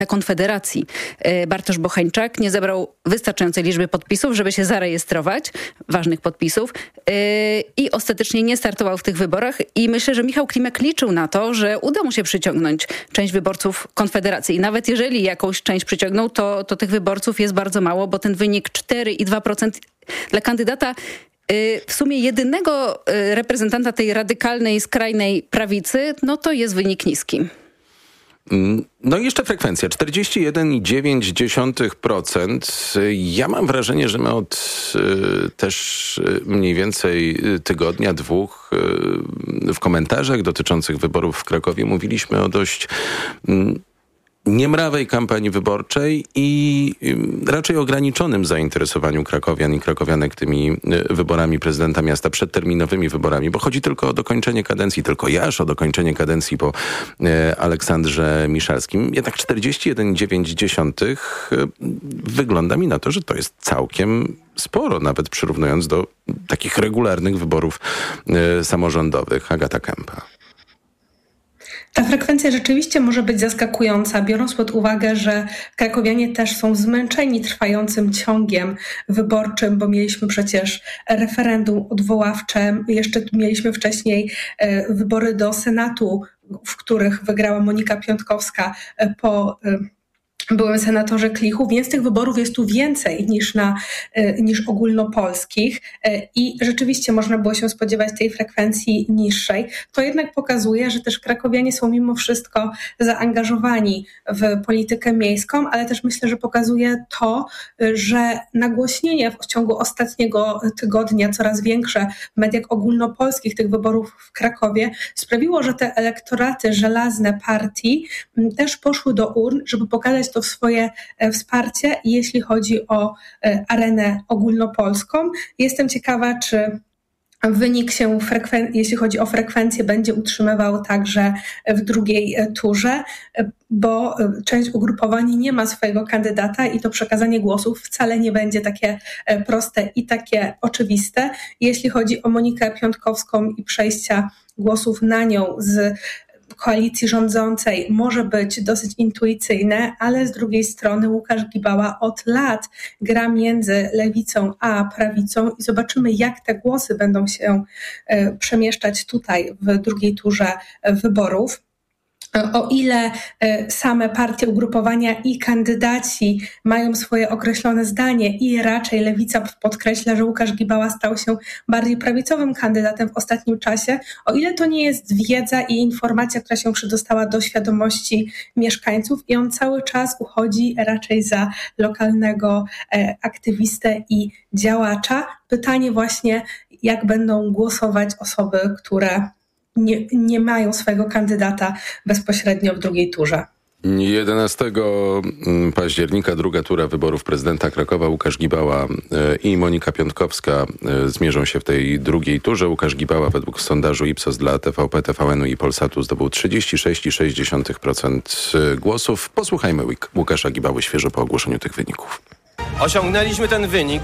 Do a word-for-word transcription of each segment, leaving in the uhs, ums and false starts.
Konfederacji Bartosz Bocheńczak nie zebrał wystarczającej liczby podpisów, żeby się zarejestrować, ważnych podpisów, i ostatecznie nie startował w tych wyborach. I myślę, że Michał Klimek liczył na to, że uda mu się przyciągnąć część wyborców Konfederacji. I nawet jeżeli jakąś część przyciągnął, to, to tych wyborców jest bardzo mało, bo ten wynik cztery i dwa procent dla kandydata w sumie jedynego reprezentanta tej radykalnej, skrajnej prawicy, no to jest wynik niski. No i jeszcze frekwencja, czterdzieści jeden i dziewięć dziesiątych procent. Ja mam wrażenie, że my od y, też y, mniej więcej tygodnia, dwóch y, w komentarzach dotyczących wyborów w Krakowie mówiliśmy o dość y, niemrawej kampanii wyborczej i raczej ograniczonym zainteresowaniu krakowian i krakowianek tymi wyborami prezydenta miasta, przedterminowymi wyborami, bo chodzi tylko o dokończenie kadencji, tylko aż o dokończenie kadencji po Aleksandrze Miszalskim. Jednak czterdzieści jeden i dziewięć dziesiątych wygląda mi na to, że to jest całkiem sporo, nawet przyrównując do takich regularnych wyborów samorządowych. Agata Kępa. Ta frekwencja rzeczywiście może być zaskakująca, biorąc pod uwagę, że krakowianie też są zmęczeni trwającym ciągiem wyborczym, bo mieliśmy przecież referendum odwoławcze, jeszcze mieliśmy wcześniej wybory do Senatu, w których wygrała Monika Piątkowska po byłem senatorze Klichu, więc tych wyborów jest tu więcej niż, na, niż ogólnopolskich i rzeczywiście można było się spodziewać tej frekwencji niższej. To jednak pokazuje, że też krakowianie są mimo wszystko zaangażowani w politykę miejską, ale też myślę, że pokazuje to, że nagłośnienie w ciągu ostatniego tygodnia coraz większe w mediach ogólnopolskich tych wyborów w Krakowie sprawiło, że te elektoraty żelazne partii też poszły do urn, żeby pokazać to swoje wsparcie, jeśli chodzi o arenę ogólnopolską. Jestem ciekawa, czy wynik się, frekwen- jeśli chodzi o frekwencję, będzie utrzymywał także w drugiej turze, bo część ugrupowań nie ma swojego kandydata i to przekazanie głosów wcale nie będzie takie proste i takie oczywiste. Jeśli chodzi o Monikę Piątkowską i przejścia głosów na nią z koalicji rządzącej, może być dosyć intuicyjne, ale z drugiej strony Łukasz Gibała od lat gra między lewicą a prawicą i zobaczymy, jak te głosy będą się przemieszczać tutaj w drugiej turze wyborów. O ile same partie, ugrupowania i kandydaci mają swoje określone zdanie i raczej lewica podkreśla, że Łukasz Gibała stał się bardziej prawicowym kandydatem w ostatnim czasie, o ile to nie jest wiedza i informacja, która się przedostała do świadomości mieszkańców i on cały czas uchodzi raczej za lokalnego aktywistę i działacza. Pytanie właśnie, jak będą głosować osoby, które Nie, nie mają swojego kandydata bezpośrednio w drugiej turze. jedenastego października druga tura wyborów prezydenta Krakowa. Łukasz Gibała i Monika Piątkowska zmierzą się w tej drugiej turze. Łukasz Gibała według sondażu Ipsos dla T V P, T V N u i Polsatu zdobył trzydzieści sześć i sześć dziesiątych procent głosów. Posłuchajmy Łukasza Gibały świeżo po ogłoszeniu tych wyników. Osiągnęliśmy ten wynik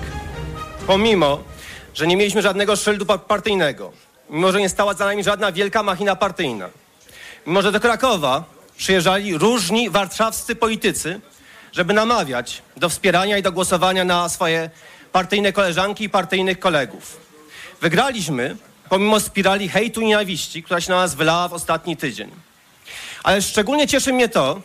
pomimo, że nie mieliśmy żadnego szyldu partyjnego. Mimo, że nie stała za nami żadna wielka machina partyjna. Mimo, że do Krakowa przyjeżdżali różni warszawscy politycy, żeby namawiać do wspierania i do głosowania na swoje partyjne koleżanki i partyjnych kolegów. Wygraliśmy pomimo spirali hejtu i nienawiści, która się na nas wylała w ostatni tydzień. Ale szczególnie cieszy mnie to,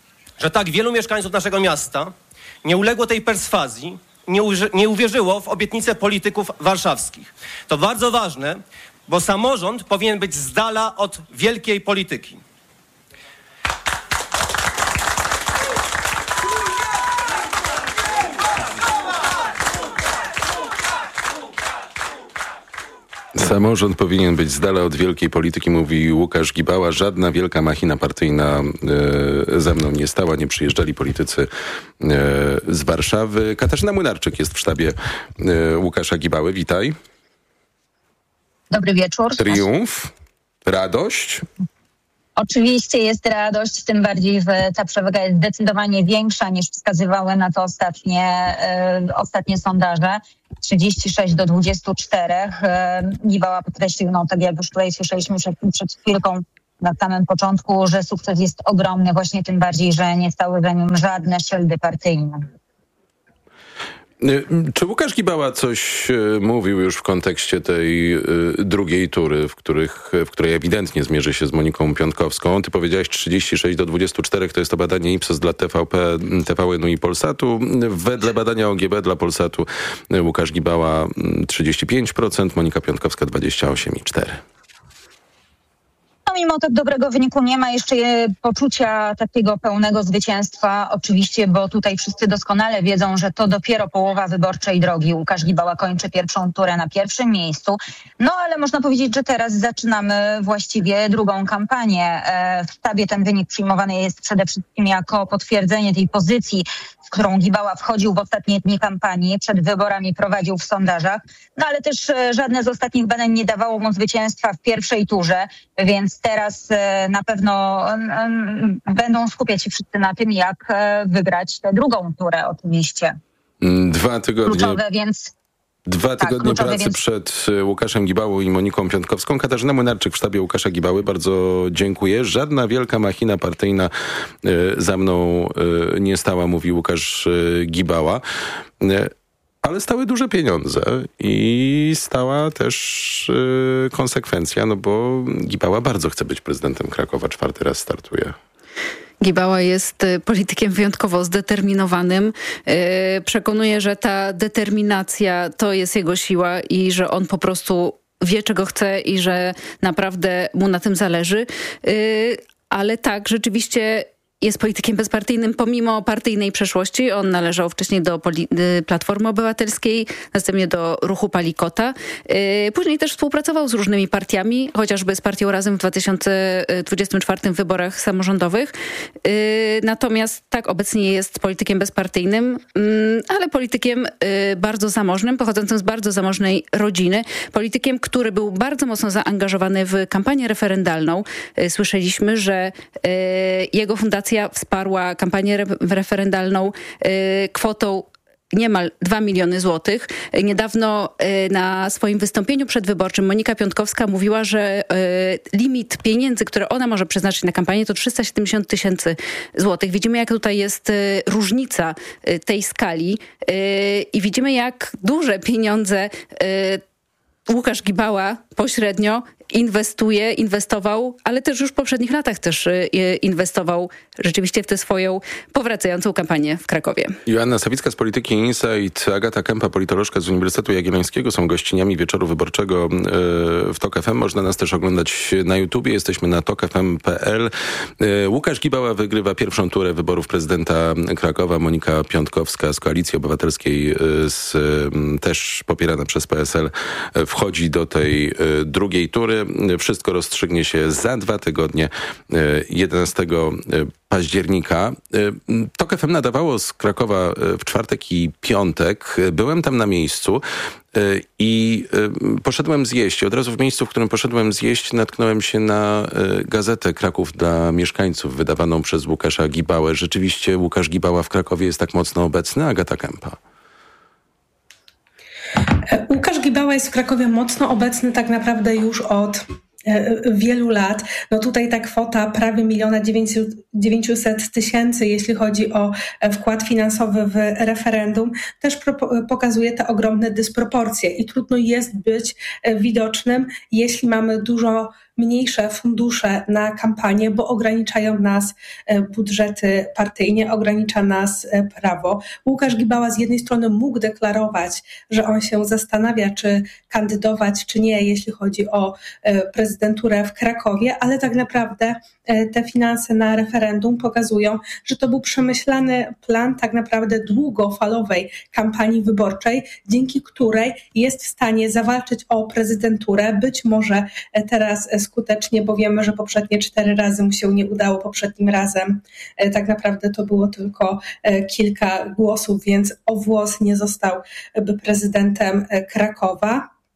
że tak wielu mieszkańców naszego miasta nie uległo tej perswazji, nie, uży- nie uwierzyło w obietnice polityków warszawskich. To bardzo ważne, bo samorząd powinien być z dala od wielkiej polityki. Samorząd powinien być z dala od wielkiej polityki, mówi Łukasz Gibała. Żadna wielka machina partyjna e, ze mną nie stała, nie przyjeżdżali politycy e, z Warszawy. Katarzyna Młynarczyk jest w sztabie e, Łukasza Gibały. Witaj. Dobry wieczór. Triumf, radość. Oczywiście jest radość, tym bardziej, że ta przewaga jest zdecydowanie większa niż wskazywały na to ostatnie, y, ostatnie sondaże. trzydzieści sześć do dwudziestu czterech. Y, Gibała podkreślił, no tak jak już tutaj słyszeliśmy przed, przed chwilką, na samym początku, że sukces jest ogromny, właśnie tym bardziej, że nie stały za nim żadne szyldy partyjne. Czy Łukasz Gibała coś mówił już w kontekście tej drugiej tury, w, których, w której ewidentnie zmierzy się z Moniką Piontkowską? Ty powiedziałeś trzydzieści sześć do dwudziestu czterech, to jest to badanie Ipsos dla T V P, T V N-u i Polsatu. Wedle badania O G B dla Polsatu Łukasz Gibała trzydzieści pięć procent, Monika Piontkowska dwadzieścia osiem przecinek cztery procent. No, mimo tak dobrego wyniku nie ma jeszcze poczucia takiego pełnego zwycięstwa, oczywiście, bo tutaj wszyscy doskonale wiedzą, że to dopiero połowa wyborczej drogi. Łukasz Gibała kończy pierwszą turę na pierwszym miejscu, no ale można powiedzieć, że teraz zaczynamy właściwie drugą kampanię. W sztabie ten wynik przyjmowany jest przede wszystkim jako potwierdzenie tej pozycji, w którą Gibała wchodził w ostatnie dni kampanii, przed wyborami prowadził w sondażach, no ale też żadne z ostatnich badań nie dawało mu zwycięstwa w pierwszej turze, więc teraz na pewno będą skupiać się wszyscy na tym, jak wygrać tę drugą turę oczywiście. Dwa tygodnie. Kluczowe, więc... Dwa tygodnie tak, pracy więc... przed Łukaszem Gibałą i Moniką Piontkowską. Katarzyna Młynarczyk w sztabie Łukasza Gibały. Bardzo dziękuję. Żadna wielka machina partyjna y, za mną y, nie stała, mówi Łukasz y, Gibała. Y, ale stały duże pieniądze i stała też y, konsekwencja, no bo Gibała bardzo chce być prezydentem Krakowa. Czwarty raz startuje. Gibała jest politykiem wyjątkowo zdeterminowanym. Przekonuje, że ta determinacja to jest jego siła i że on po prostu wie, czego chce i że naprawdę mu na tym zależy. Ale tak, rzeczywiście jest politykiem bezpartyjnym pomimo partyjnej przeszłości. On należał wcześniej do Poli- Platformy Obywatelskiej, następnie do Ruchu Palikota. Później też współpracował z różnymi partiami, chociażby z partią Razem w dwa tysiące dwudziestym czwartym wyborach samorządowych. Natomiast tak, obecnie jest politykiem bezpartyjnym, ale politykiem bardzo zamożnym, pochodzącym z bardzo zamożnej rodziny. Politykiem, który był bardzo mocno zaangażowany w kampanię referendalną. Słyszeliśmy, że jego fundacja wsparła kampanię re- referendalną y, kwotą niemal dwa miliony złotych. Niedawno y, na swoim wystąpieniu przedwyborczym Monika Piontkowska mówiła, że y, limit pieniędzy, które ona może przeznaczyć na kampanię, to trzysta siedemdziesiąt tysięcy złotych. Widzimy, jak tutaj jest y, różnica y, tej skali y, i widzimy, jak duże pieniądze y, Łukasz Gibała pośrednio inwestuje, inwestował, ale też już w poprzednich latach też inwestował rzeczywiście w tę swoją powracającą kampanię w Krakowie. Joanna Sawicka z Polityki Insight, Agata Kępa, politolożka z Uniwersytetu Jagiellońskiego są gościniami wieczoru wyborczego w Tok F M. Można nas też oglądać na YouTubie. Jesteśmy na tok f m kropka p l. Łukasz Gibała wygrywa pierwszą turę wyborów prezydenta Krakowa. Monika Piontkowska z Koalicji Obywatelskiej, z, też popierana przez P S L, wchodzi do tej drugiej tury. Wszystko rozstrzygnie się za dwa tygodnie, jedenastego października. Tok F M nadawało z Krakowa w czwartek i piątek. Byłem tam na miejscu i poszedłem zjeść. Od razu w miejscu, w którym poszedłem zjeść, natknąłem się na gazetę Kraków dla mieszkańców, wydawaną przez Łukasza Gibałę. Rzeczywiście Łukasz Gibała w Krakowie jest tak mocno obecny? Agata Kępa. Łukasz Gibała jest w Krakowie mocno obecny tak naprawdę już od wielu lat. No tutaj ta kwota prawie miliona dziewięćset tysięcy, jeśli chodzi o wkład finansowy w referendum, też pro- pokazuje te ogromne dysproporcje i trudno jest być widocznym, jeśli mamy dużo mniejsze fundusze na kampanię, bo ograniczają nas budżety partyjnie, ogranicza nas prawo. Łukasz Gibała z jednej strony mógł deklarować, że on się zastanawia, czy kandydować, czy nie, jeśli chodzi o prezydenturę w Krakowie, ale tak naprawdę te finanse na referendum pokazują, że to był przemyślany plan tak naprawdę długofalowej kampanii wyborczej, dzięki której jest w stanie zawalczyć o prezydenturę, być może teraz skutecznie, bo wiemy, że poprzednie cztery razy mu się nie udało, poprzednim razem tak naprawdę to było tylko kilka głosów, więc o włos nie zostałby prezydentem Krakowa.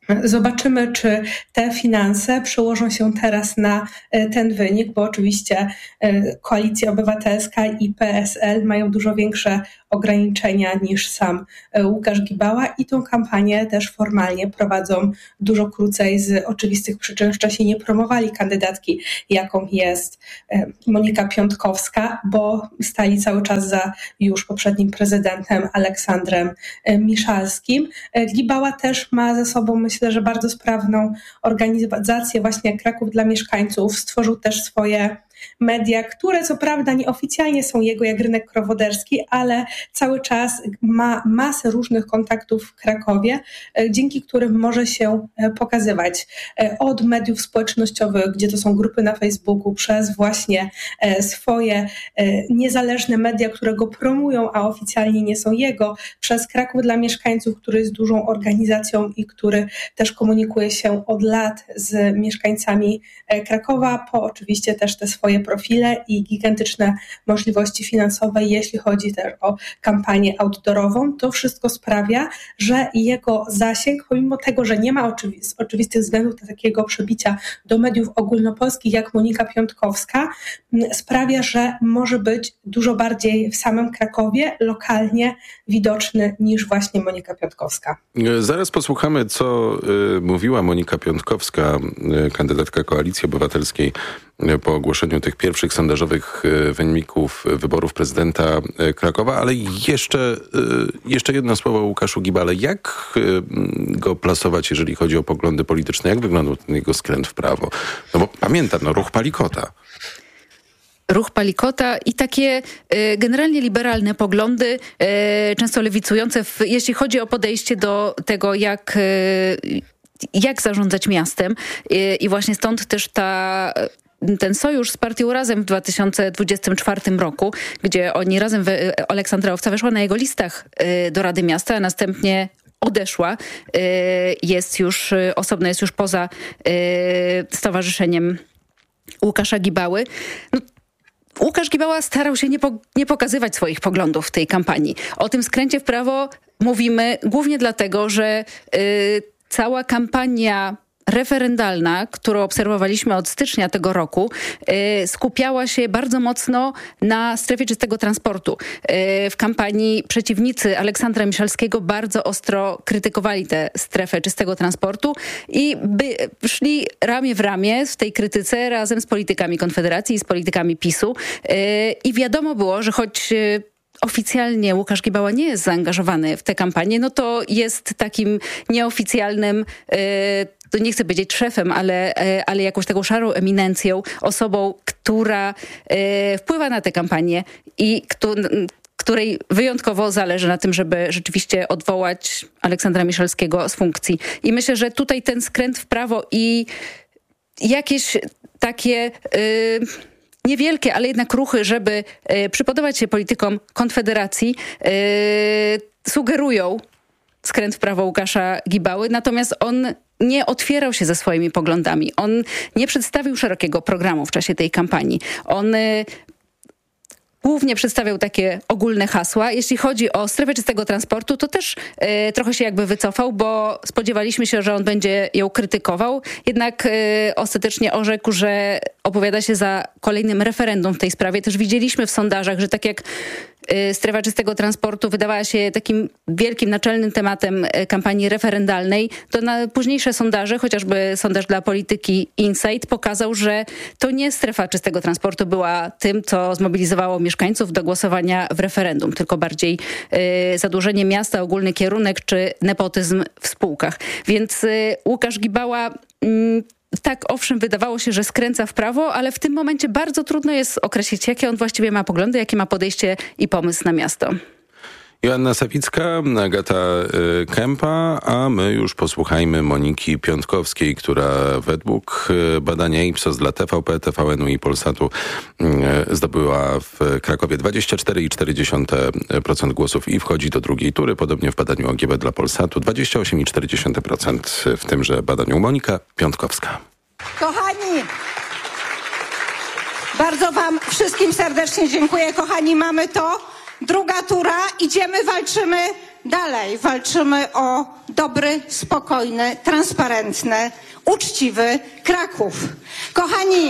Zobaczymy, czy te finanse przełożą się teraz na ten wynik, bo oczywiście Koalicja Obywatelska i P S L mają dużo większe ograniczenia niż sam Łukasz Gibała i tą kampanię też formalnie prowadzą dużo krócej z oczywistych przyczyn. Wcześniej nie promowali kandydatki, jaką jest Monika Piątkowska, bo stali cały czas za już poprzednim prezydentem Aleksandrem Miszalskim. Gibała też ma ze sobą, myślę, że bardzo sprawną organizację właśnie jak Kraków dla mieszkańców. Stworzył też swoje media, które co prawda nieoficjalnie są jego jak Rynek Krowoderski, ale cały czas ma masę różnych kontaktów w Krakowie, dzięki którym może się pokazywać od mediów społecznościowych, gdzie to są grupy na Facebooku, przez właśnie swoje niezależne media, które go promują, a oficjalnie nie są jego, przez Kraków dla mieszkańców, który jest dużą organizacją i który też komunikuje się od lat z mieszkańcami Krakowa, po oczywiście też te swoje profile i gigantyczne możliwości finansowe, jeśli chodzi też o kampanię outdoorową. To wszystko sprawia, że jego zasięg, pomimo tego, że nie ma oczywi- z oczywistych względów takiego przebicia do mediów ogólnopolskich jak Monika Piątkowska, sprawia, że może być dużo bardziej w samym Krakowie lokalnie widoczny niż właśnie Monika Piątkowska. Zaraz posłuchamy, co y, mówiła Monika Piątkowska, y, kandydatka Koalicji Obywatelskiej, po ogłoszeniu tych pierwszych sondażowych wyników wyborów prezydenta Krakowa, ale jeszcze, jeszcze jedno słowo o Łukaszu Gibale. Jak go plasować, jeżeli chodzi o poglądy polityczne? Jak wyglądał ten jego skręt w prawo? No bo pamiętam, no ruch Palikota. Ruch Palikota i takie y, generalnie liberalne poglądy, y, często lewicujące, w, jeśli chodzi o podejście do tego, jak, y, jak zarządzać miastem. Y, I właśnie stąd też ta... ten sojusz z partią Razem w dwa tysiące dwudziestym czwartym roku, gdzie oni razem, Aleksandra Owca weszła na jego listach do Rady Miasta, a następnie odeszła, jest już osobno, jest już poza stowarzyszeniem Łukasza Gibały. No, Łukasz Gibała starał się nie, po, nie pokazywać swoich poglądów w tej kampanii. O tym skręcie w prawo mówimy głównie dlatego, że cała kampania referendalna, którą obserwowaliśmy od stycznia tego roku, yy, skupiała się bardzo mocno na strefie czystego transportu. Yy, w kampanii przeciwnicy Aleksandra Miszalskiego bardzo ostro krytykowali tę strefę czystego transportu i by, szli ramię w ramię w tej krytyce razem z politykami Konfederacji i z politykami PiSu. Yy, I wiadomo było, że choć yy, oficjalnie Łukasz Gibała nie jest zaangażowany w tę kampanię, no to jest takim nieoficjalnym, to nie chcę powiedzieć szefem, ale, ale jakąś taką szarą eminencją, osobą, która wpływa na tę kampanię i której wyjątkowo zależy na tym, żeby rzeczywiście odwołać Aleksandra Miszalskiego z funkcji. I myślę, że tutaj ten skręt w prawo i jakieś takie... Yy, niewielkie, ale jednak ruchy, żeby y, przypodobać się politykom Konfederacji, y, sugerują skręt w prawo Łukasza Gibały, natomiast on nie otwierał się ze swoimi poglądami. On nie przedstawił szerokiego programu w czasie tej kampanii. On y, głównie przedstawiał takie ogólne hasła. Jeśli chodzi o strefę czystego transportu, to też y, trochę się jakby wycofał, bo spodziewaliśmy się, że on będzie ją krytykował. Jednak y, ostatecznie orzekł, że opowiada się za kolejnym referendum w tej sprawie. Też widzieliśmy w sondażach, że tak jak y, strefa czystego transportu wydawała się takim wielkim, naczelnym tematem kampanii referendalnej, to na późniejsze sondaże, chociażby sondaż dla Polityki Insight, pokazał, że to nie strefa czystego transportu była tym, co zmobilizowało mieszkańców do głosowania w referendum, tylko bardziej y, zadłużenie miasta, ogólny kierunek czy nepotyzm w spółkach. Więc y, Łukasz Gibała y, tak, owszem, wydawało się, że skręca w prawo, ale w tym momencie bardzo trudno jest określić, jakie on właściwie ma poglądy, jakie ma podejście i pomysł na miasto. Joanna Sawicka, Agata y, Kępa, a my już posłuchajmy Moniki Piątkowskiej, która według y, badania Ipsos dla T V P, T V N-u i Polsatu y, zdobyła w Krakowie dwadzieścia cztery i cztery dziesiąte procent głosów i wchodzi do drugiej tury. Podobnie w badaniu O G B dla Polsatu dwadzieścia osiem i cztery dziesiąte procent w tymże badaniu. Monika Piątkowska. Kochani, bardzo wam wszystkim serdecznie dziękuję. Kochani, mamy to. Druga tura, idziemy, walczymy dalej. Walczymy o dobry, spokojny, transparentny, uczciwy Kraków. Kochani,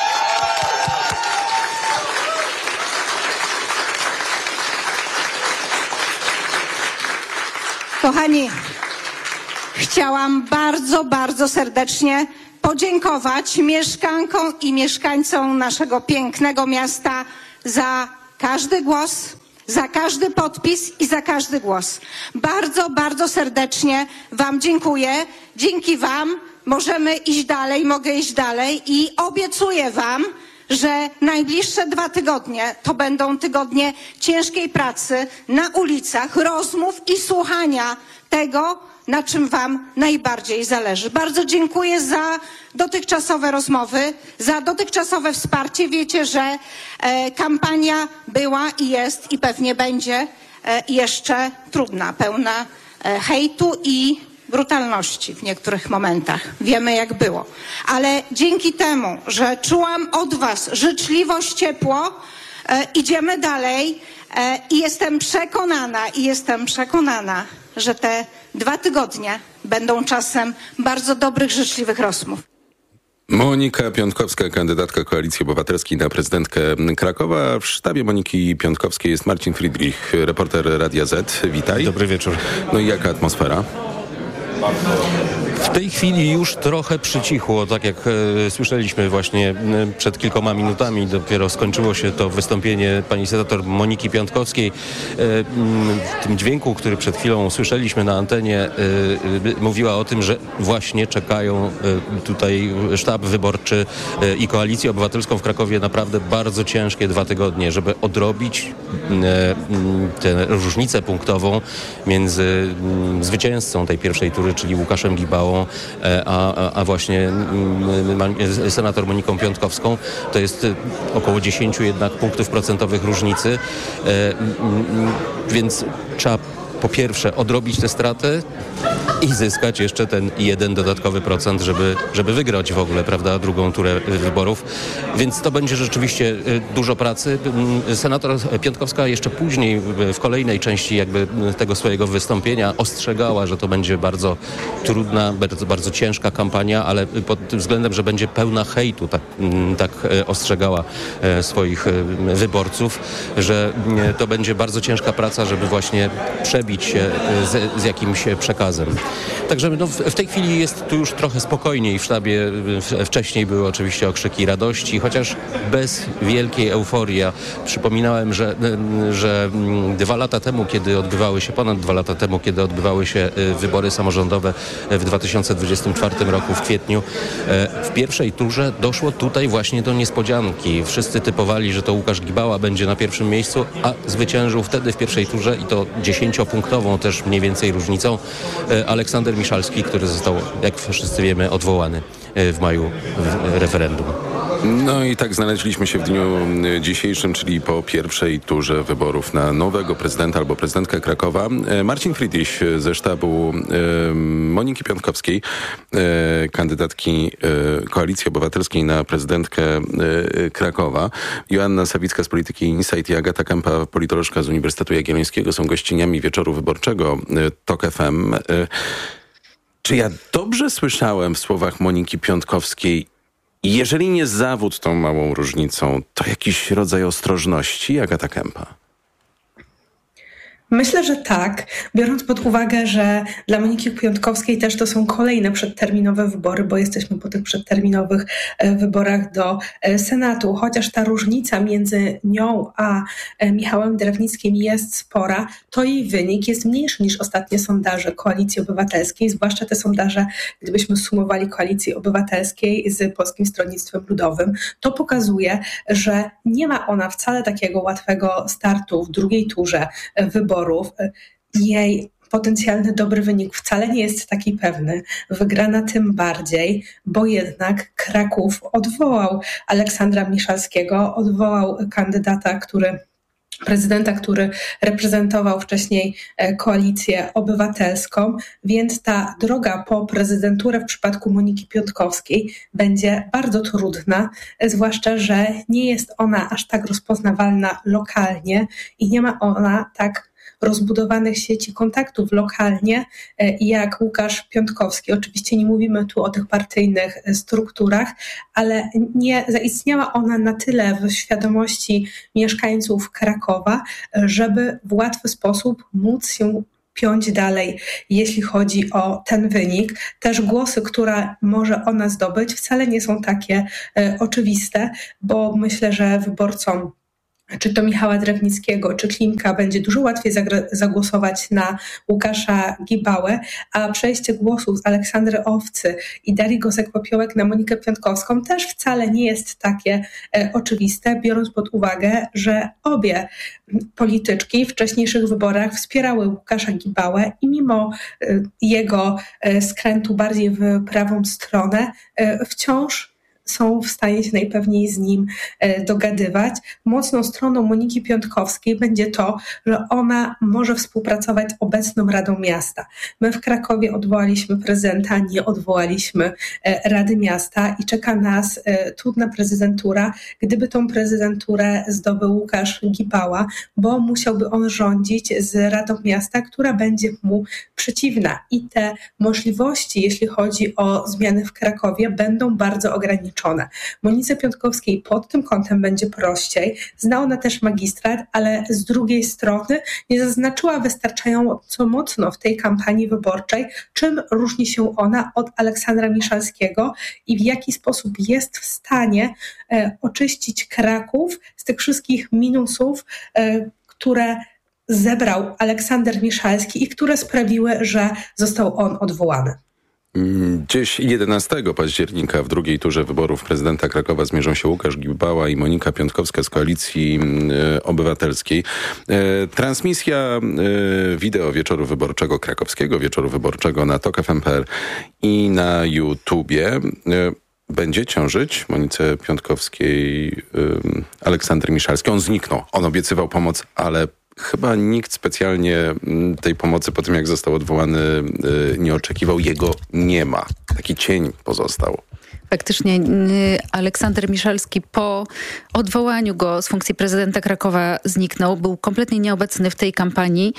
kochani, chciałam bardzo, bardzo serdecznie podziękować mieszkankom i mieszkańcom naszego pięknego miasta za każdy głos, za każdy podpis i za każdy głos. Bardzo, bardzo serdecznie wam dziękuję. Dzięki wam możemy iść dalej, mogę iść dalej i obiecuję wam, że najbliższe dwa tygodnie to będą tygodnie ciężkiej pracy na ulicach, rozmów i słuchania tego, na czym wam najbardziej zależy. Bardzo dziękuję za dotychczasowe rozmowy, za dotychczasowe wsparcie. Wiecie, że e, kampania była i jest i pewnie będzie e, jeszcze trudna, pełna e, hejtu i brutalności w niektórych momentach. Wiemy, jak było. Ale dzięki temu, że czułam od was życzliwość, ciepło, e, idziemy dalej e, i jestem przekonana, i jestem przekonana, że te dwa tygodnie będą czasem bardzo dobrych, życzliwych rozmów. Monika Piątkowska, kandydatka Koalicji Obywatelskiej na prezydentkę Krakowa. W sztabie Moniki Piątkowskiej jest Marcin Friedrich, reporter Radia Z. Witaj. Dobry wieczór. No i jaka atmosfera? W tej chwili już trochę przycichło, tak jak e, słyszeliśmy właśnie e, przed kilkoma minutami. Dopiero skończyło się to wystąpienie pani senator Moniki Piątkowskiej. E, w tym dźwięku, który przed chwilą słyszeliśmy na antenie, e, e, mówiła o tym, że właśnie czekają e, tutaj sztab wyborczy e, i Koalicję Obywatelską w Krakowie naprawdę bardzo ciężkie dwa tygodnie, żeby odrobić e, tę różnicę punktową między m, zwycięzcą tej pierwszej tury, czyli Łukaszem Gibałą, A, a, a właśnie senator Moniką Piątkowską. To jest około dziesięć jednak punktów procentowych różnicy, e, więc trzeba po pierwsze odrobić tę stratę i zyskać jeszcze ten jeden dodatkowy procent, żeby, żeby wygrać w ogóle, prawda, drugą turę wyborów. Więc to będzie rzeczywiście dużo pracy. Senator Piątkowska jeszcze później, w kolejnej części jakby tego swojego wystąpienia ostrzegała, że to będzie bardzo trudna, bardzo, bardzo ciężka kampania, ale pod tym względem, że będzie pełna hejtu, tak, tak ostrzegała swoich wyborców, że to będzie bardzo ciężka praca, żeby właśnie przebić się z, z jakimś przekazem. Także no, w tej chwili jest tu już trochę spokojniej w sztabie. Wcześniej były oczywiście okrzyki radości, chociaż bez wielkiej euforii. Ja przypominałem, że, że dwa lata temu, kiedy odbywały się, ponad dwa lata temu, kiedy odbywały się wybory samorządowe w dwa tysiące dwudziestym czwartym roku w kwietniu, w pierwszej turze doszło tutaj właśnie do niespodzianki. Wszyscy typowali, że to Łukasz Gibała będzie na pierwszym miejscu, a zwyciężył wtedy w pierwszej turze i to dziesięciopunktową też mniej więcej różnicą Aleksander Miszalski, który został, jak wszyscy wiemy, odwołany w maju w referendum. No i tak znaleźliśmy się w dniu dzisiejszym, czyli po pierwszej turze wyborów na nowego prezydenta albo prezydentkę Krakowa. Marcin Friedrich ze sztabu e, Moniki Piątkowskiej, e, kandydatki e, Koalicji Obywatelskiej na prezydentkę e, Krakowa. Joanna Sawicka z Polityki Insight i Agata Kępa, politolożka z Uniwersytetu Jagiellońskiego, są gościniami wieczoru wyborczego e, TOK F M. E, czy ja dobrze słyszałem w słowach Moniki Piątkowskiej, jeżeli nie zawód tą małą różnicą, to jakiś rodzaj ostrożności, Agata Kępa? Myślę, że tak, biorąc pod uwagę, że dla Moniki Piątkowskiej też to są kolejne przedterminowe wybory, bo jesteśmy po tych przedterminowych wyborach do Senatu. Chociaż ta różnica między nią a Michałem Drewnickim jest spora, to jej wynik jest mniejszy niż ostatnie sondaże Koalicji Obywatelskiej, zwłaszcza te sondaże, gdybyśmy sumowali Koalicji Obywatelskiej z Polskim Stronnictwem Ludowym. To pokazuje, że nie ma ona wcale takiego łatwego startu w drugiej turze wyborów. Jej potencjalny dobry wynik wcale nie jest taki pewny. Wygrana tym bardziej, bo jednak Kraków odwołał Aleksandra Miszalskiego, odwołał kandydata, który prezydenta, który reprezentował wcześniej Koalicję Obywatelską, więc ta droga po prezydenturę w przypadku Moniki Piątkowskiej będzie bardzo trudna, zwłaszcza, że nie jest ona aż tak rozpoznawalna lokalnie i nie ma ona tak rozbudowanych sieci kontaktów lokalnie, jak Łukasz Piątkowski. Oczywiście nie mówimy tu o tych partyjnych strukturach, ale nie zaistniała ona na tyle w świadomości mieszkańców Krakowa, żeby w łatwy sposób móc się piąć dalej, jeśli chodzi o ten wynik. Też głosy, które może ona zdobyć, wcale nie są takie e, oczywiste, bo myślę, że wyborcom czy to Michała Drewnickiego, czy Klimka będzie dużo łatwiej zagr- zagłosować na Łukasza Gibałę, a przejście głosów z Aleksandry Owcy i Darii Gosek-Popiołek na Monikę Piątkowską też wcale nie jest takie e, oczywiste, biorąc pod uwagę, że obie polityczki w wcześniejszych wyborach wspierały Łukasza Gibałę i mimo e, jego e, skrętu bardziej w prawą stronę e, wciąż są w stanie się najpewniej z nim dogadywać. Mocną stroną Moniki Piątkowskiej będzie to, że ona może współpracować z obecną Radą Miasta. My w Krakowie odwołaliśmy prezydenta, nie odwołaliśmy Rady Miasta i czeka nas trudna prezydentura, gdyby tą prezydenturę zdobył Łukasz Gibała, bo musiałby on rządzić z Radą Miasta, która będzie mu przeciwna. I te możliwości, jeśli chodzi o zmiany w Krakowie, będą bardzo ograniczone. Monice Piątkowskiej pod tym kątem będzie prościej. Zna ona też magistrat, ale z drugiej strony nie zaznaczyła wystarczająco mocno w tej kampanii wyborczej, czym różni się ona od Aleksandra Miszalskiego i w jaki sposób jest w stanie e, oczyścić Kraków z tych wszystkich minusów, e, które zebrał Aleksander Miszalski i które sprawiły, że został on odwołany. Gdzieś jedenastego października w drugiej turze wyborów prezydenta Krakowa zmierzą się Łukasz Gibała i Monika Piątkowska z Koalicji Obywatelskiej. Transmisja wideo wieczoru wyborczego, krakowskiego wieczoru wyborczego na Tok F M kropka P L i na YouTubie będzie ciążyć Monice Piątkowskiej Aleksander Miszalski. On zniknął. On obiecywał pomoc, ale chyba nikt specjalnie tej pomocy po tym, jak został odwołany, nie oczekiwał. Jego nie ma. Taki cień pozostał. Faktycznie Aleksander Miszalski po odwołaniu go z funkcji prezydenta Krakowa zniknął. Był kompletnie nieobecny w tej kampanii.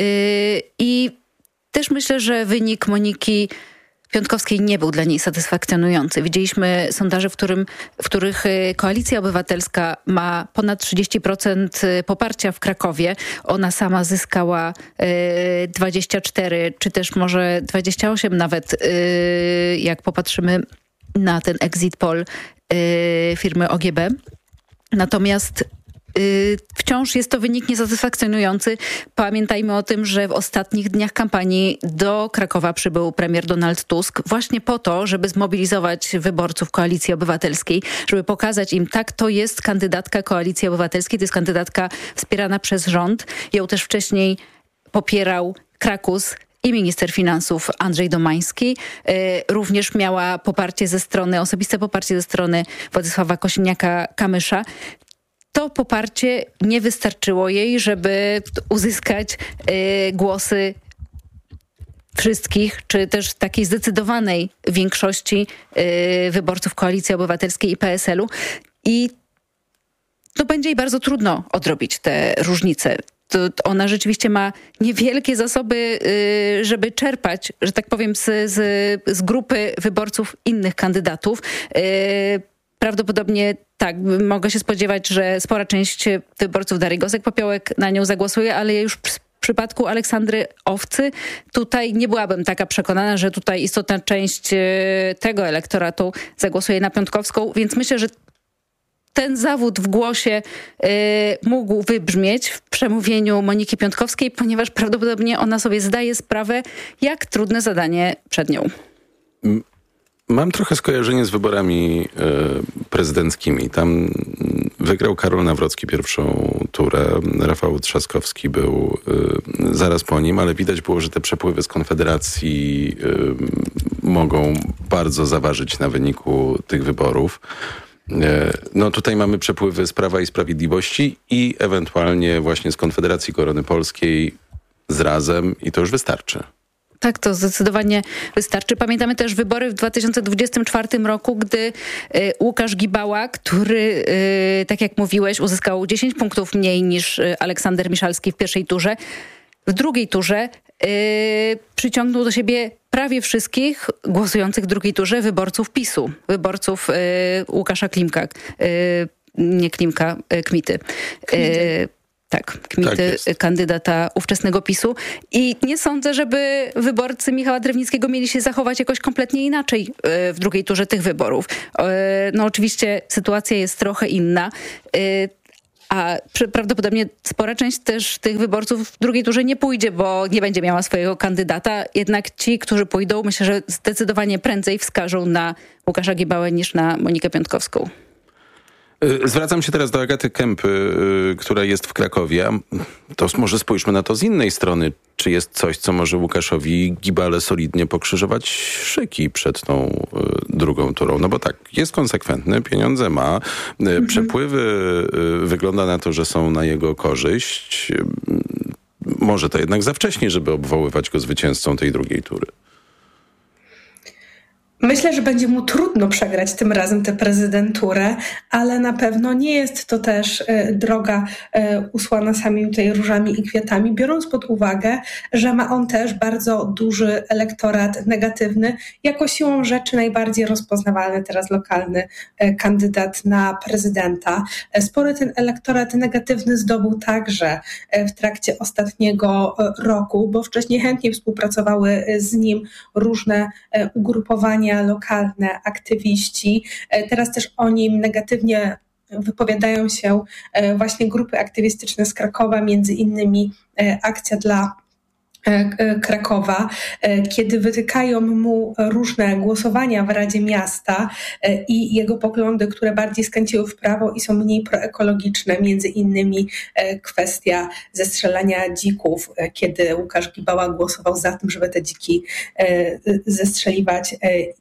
I też myślę, że wynik Moniki Piątkowskiej nie był dla niej satysfakcjonujący. Widzieliśmy sondaże, w, którym, w których Koalicja Obywatelska ma ponad trzydzieści procent poparcia w Krakowie. Ona sama zyskała dwadzieścia cztery, czy też może dwadzieścia osiem nawet, jak popatrzymy na ten exit poll firmy O G B. Natomiast wciąż jest to wynik niesatysfakcjonujący. Pamiętajmy o tym, że w ostatnich dniach kampanii do Krakowa przybył premier Donald Tusk właśnie po to, żeby zmobilizować wyborców Koalicji Obywatelskiej, żeby pokazać im, tak, to jest kandydatka Koalicji Obywatelskiej, to jest kandydatka wspierana przez rząd. Ją też wcześniej popierał Krakus i minister finansów Andrzej Domański. Również miała poparcie ze strony, osobiste poparcie ze strony Władysława Kosiniaka-Kamysza. To poparcie nie wystarczyło jej, żeby uzyskać y, głosy wszystkich, czy też takiej zdecydowanej większości y, wyborców Koalicji Obywatelskiej i P S L u. I to będzie jej bardzo trudno odrobić te różnice. To ona rzeczywiście ma niewielkie zasoby, y, żeby czerpać, że tak powiem, z, z, z grupy wyborców innych kandydatów. Y, Prawdopodobnie tak, mogę się spodziewać, że spora część wyborców Darii Gosek-Popiołek na nią zagłosuje, ale już w przypadku Aleksandry Owcy tutaj nie byłabym taka przekonana, że tutaj istotna część tego elektoratu zagłosuje na Piątkowską, więc myślę, że ten zawód w głosie y, mógł wybrzmieć w przemówieniu Moniki Piątkowskiej, ponieważ prawdopodobnie ona sobie zdaje sprawę, jak trudne zadanie przed nią. Mam trochę skojarzenie z wyborami y, prezydenckimi. Tam wygrał Karol Nawrocki pierwszą turę. Rafał Trzaskowski był y, zaraz po nim, ale widać było, że te przepływy z Konfederacji y, mogą bardzo zaważyć na wyniku tych wyborów. Y, no tutaj mamy przepływy z Prawa i Sprawiedliwości i ewentualnie właśnie z Konfederacji Korony Polskiej z Razem i to już wystarczy. Tak, to zdecydowanie wystarczy. Pamiętamy też wybory w dwa tysiące dwudziestym czwartym roku, gdy y, Łukasz Gibała, który, y, tak jak mówiłeś, uzyskał dziesięć punktów mniej niż y, Aleksander Miszalski w pierwszej turze. W drugiej turze y, przyciągnął do siebie prawie wszystkich głosujących w drugiej turze wyborców PiSu, wyborców y, Łukasza Klimka, y, nie Klimka, y, Kmity. Y, Tak, Kmity, tak kandydata ówczesnego PiSu. I nie sądzę, żeby wyborcy Michała Drewnickiego mieli się zachować jakoś kompletnie inaczej w drugiej turze tych wyborów. No oczywiście sytuacja jest trochę inna, a prawdopodobnie spora część też tych wyborców w drugiej turze nie pójdzie, bo nie będzie miała swojego kandydata. Jednak ci, którzy pójdą, myślę, że zdecydowanie prędzej wskażą na Łukasza Gibałę niż na Monikę Piątkowską. Zwracam się teraz do Agaty Kępy, która jest w Krakowie. To może spójrzmy na to z innej strony. Czy jest coś, co może Łukaszowi Gibale solidnie pokrzyżować szyki przed tą drugą turą? No bo tak, jest konsekwentny, pieniądze ma, mhm. przepływy wygląda na to, że są na jego korzyść. Może to jednak za wcześnie, żeby obwoływać go zwycięzcą tej drugiej tury. Myślę, że będzie mu trudno przegrać tym razem tę prezydenturę, ale na pewno nie jest to też e, droga e, usłana samymi tutaj różami i kwiatami, biorąc pod uwagę, że ma on też bardzo duży elektorat negatywny, jako siłą rzeczy najbardziej rozpoznawalny teraz lokalny e, kandydat na prezydenta. E, spory ten elektorat negatywny zdobył także e, w trakcie ostatniego e, roku, bo wcześniej chętnie współpracowały z nim różne e, ugrupowania lokalne, aktywiści. Teraz też o nim negatywnie wypowiadają się właśnie grupy aktywistyczne z Krakowa, między innymi Akcja dla Krakowa, kiedy wytykają mu różne głosowania w Radzie Miasta i jego poglądy, które bardziej skręciły w prawo i są mniej proekologiczne, między innymi kwestia zestrzelania dzików, kiedy Łukasz Gibała głosował za tym, żeby te dziki zestrzeliwać,